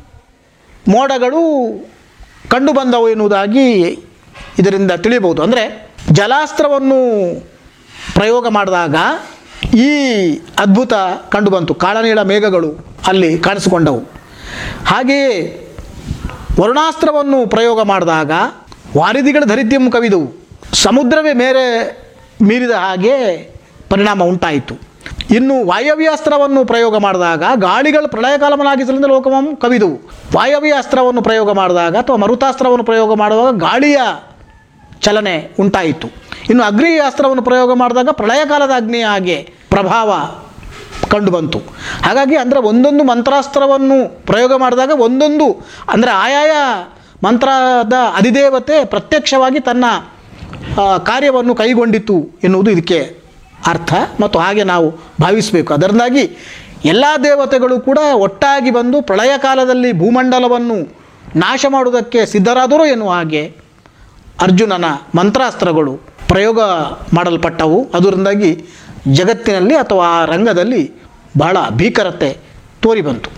ಮೋಡಗಳು ಕಂಡುಬಂದವು ಎನ್ನುವುದಾಗಿ ಇದರಿಂದ ತಿಳಿಯಬಹುದು. ಅಂದರೆ ಜಲಾಸ್ತ್ರವನ್ನು ಪ್ರಯೋಗ ಮಾಡಿದಾಗ ಈ ಅದ್ಭುತ ಕಂಡುಬಂತು. ಕಾಳನೀಳ ಮೇಘಗಳು ಅಲ್ಲಿ ಕಾಣಿಸಿಕೊಂಡವು. ಹಾಗೆಯೇ ವರುಣಾಸ್ತ್ರವನ್ನು ಪ್ರಯೋಗ ಮಾಡಿದಾಗ ವಾರಿಧಿಗಳ ಧರಿತ್ಯಂ ಕವಿದವು, ಸಮುದ್ರವೇ ಮೀರಿದ ಹಾಗೆ ಪರಿಣಾಮ ಉಂಟಾಯಿತು. ಇನ್ನು ವಾಯವ್ಯಾಸ್ತ್ರವನ್ನು ಪ್ರಯೋಗ ಮಾಡಿದಾಗ ಗಾಳಿಗಳು ಪ್ರಳಯ ಕಾಲಮನಾಗಿಸಲೆಂದು ಲೋಕಮಂ ಕವಿದವು. ವಾಯವ್ಯಾಸ್ತ್ರವನ್ನು ಪ್ರಯೋಗ ಮಾಡಿದಾಗ ಅಥವಾ ಮರುತಾಸ್ತ್ರವನ್ನು ಪ್ರಯೋಗ ಮಾಡುವಾಗ ಗಾಳಿಯ ಚಲನೆ ಉಂಟಾಯಿತು. ಇನ್ನು ಅಗ್ನಿಯಾಸ್ತ್ರವನ್ನು ಪ್ರಯೋಗ ಮಾಡಿದಾಗ ಪ್ರಳಯ ಕಾಲದ ಅಗ್ನಿಯ ಹಾಗೆ ಪ್ರಭಾವ ಕಂಡುಬಂತು. ಹಾಗಾಗಿ ಅಂದರೆ ಒಂದೊಂದು ಮಂತ್ರಾಸ್ತ್ರವನ್ನು ಪ್ರಯೋಗ ಮಾಡಿದಾಗ ಒಂದೊಂದು ಅಂದರೆ ಆಯಾಯ ಮಂತ್ರದ ಅಧಿದೇವತೆ ಪ್ರತ್ಯಕ್ಷವಾಗಿ ತನ್ನ ಕಾರ್ಯವನ್ನು ಕೈಗೊಂಡಿತು ಎನ್ನುವುದು ಇದಕ್ಕೆ ಅರ್ಥ ಮತ್ತು ಹಾಗೆ ನಾವು ಭಾವಿಸಬೇಕು. ಅದರಿಂದಾಗಿ ಎಲ್ಲ ದೇವತೆಗಳು ಕೂಡ ಒಟ್ಟಾಗಿ ಬಂದು ಪ್ರಳಯ ಕಾಲದಲ್ಲಿ ಭೂಮಂಡಲವನ್ನು ನಾಶ ಮಾಡುವುದಕ್ಕೆ ಸಿದ್ಧರಾದರು ಎನ್ನುವ ಹಾಗೆ ಅರ್ಜುನನ ಮಂತ್ರಾಸ್ತ್ರಗಳು ಪ್ರಯೋಗ ಮಾಡಲ್ಪಟ್ಟವು. ಅದರಿಂದಾಗಿ ಜಗತ್ತಿನಲ್ಲಿ ಅಥವಾ ಆ ರಂಗದಲ್ಲಿ ಬಹಳ ಭೀಕರತೆ ತೋರಿಬಂತು.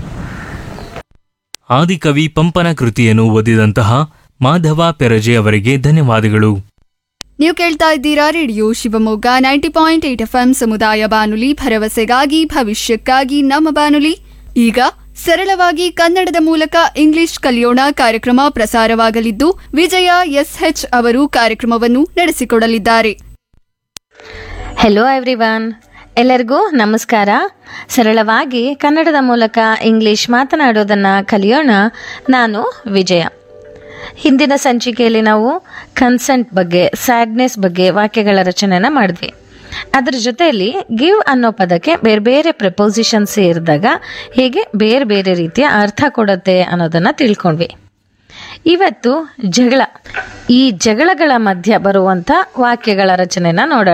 ಆದಿಕವಿ ಪಂಪನ ಕೃತಿಯನ್ನು ಓದಿದಂತಹ ಮಾಧವ ಪೆರಜೆ ಅವರಿಗೆ ಧನ್ಯವಾದಗಳು. ನೀವು ಕೇಳ್ತಾ ಇದ್ದೀರಾ ರೇಡಿಯೋ ಶಿವಮೊಗ್ಗ 90.8 FM ಸಮುದಾಯ ಬಾನುಲಿ, ಭರವಸೆಗಾಗಿ ಭವಿಷ್ಯಕ್ಕಾಗಿ ನಮ್ಮ ಬಾನುಲಿ. ಈಗ ಸರಳವಾಗಿ ಕನ್ನಡದ ಮೂಲಕ ಇಂಗ್ಲಿಷ್ ಕಲಿಯೋಣ ಕಾರ್ಯಕ್ರಮ ಪ್ರಸಾರವಾಗಲಿದ್ದು, ವಿಜಯ SH ಅವರು ಕಾರ್ಯಕ್ರಮವನ್ನು ನಡೆಸಿಕೊಡಲಿದ್ದಾರೆ. ಹೆಲೋ ಎವ್ರಿವನ್, ಎಲ್ಲರಿಗೂ ನಮಸ್ಕಾರ. ಸರಳವಾಗಿ ಕನ್ನಡದ ಮೂಲಕ ಇಂಗ್ಲಿಷ್ ಮಾತನಾಡೋದನ್ನು ಕಲಿಯೋಣ. ನಾನು ವಿಜಯ. ಹಿಂದಿನ ಸಂಚಿಕೆಯಲ್ಲಿ ನಾವು ಕನ್ಸೆಂಟ್ ಬಗ್ಗೆ, ಸ್ಯಾಡ್ನೆಸ್ ಬಗ್ಗೆ ವಾಕ್ಯಗಳ ರಚನೆನ ಮಾಡಿದ್ವಿ. ಅದರ ಜೊತೆಯಲ್ಲಿ ಗಿವ್ ಅನ್ನೋ ಪದಕ್ಕೆ ಬೇರೆ ಬೇರೆ ಪ್ರಿಪೋಸಿಷನ್ ಸೇರಿದಾಗ ಹೇಗೆ ಬೇರೆ ಬೇರೆ ರೀತಿಯ ಅರ್ಥ ಕೊಡುತ್ತೆ ಅನ್ನೋದನ್ನ ತಿಳ್ಕೊಂಡ್ವಿ. ಇವತ್ತು ಜಗಳ, ಈ ಜಗಳಗಳ ಮಧ್ಯ ಬರುವಂಥ ವಾಕ್ಯಗಳ ರಚನೆನ ನೋಡೋಣ.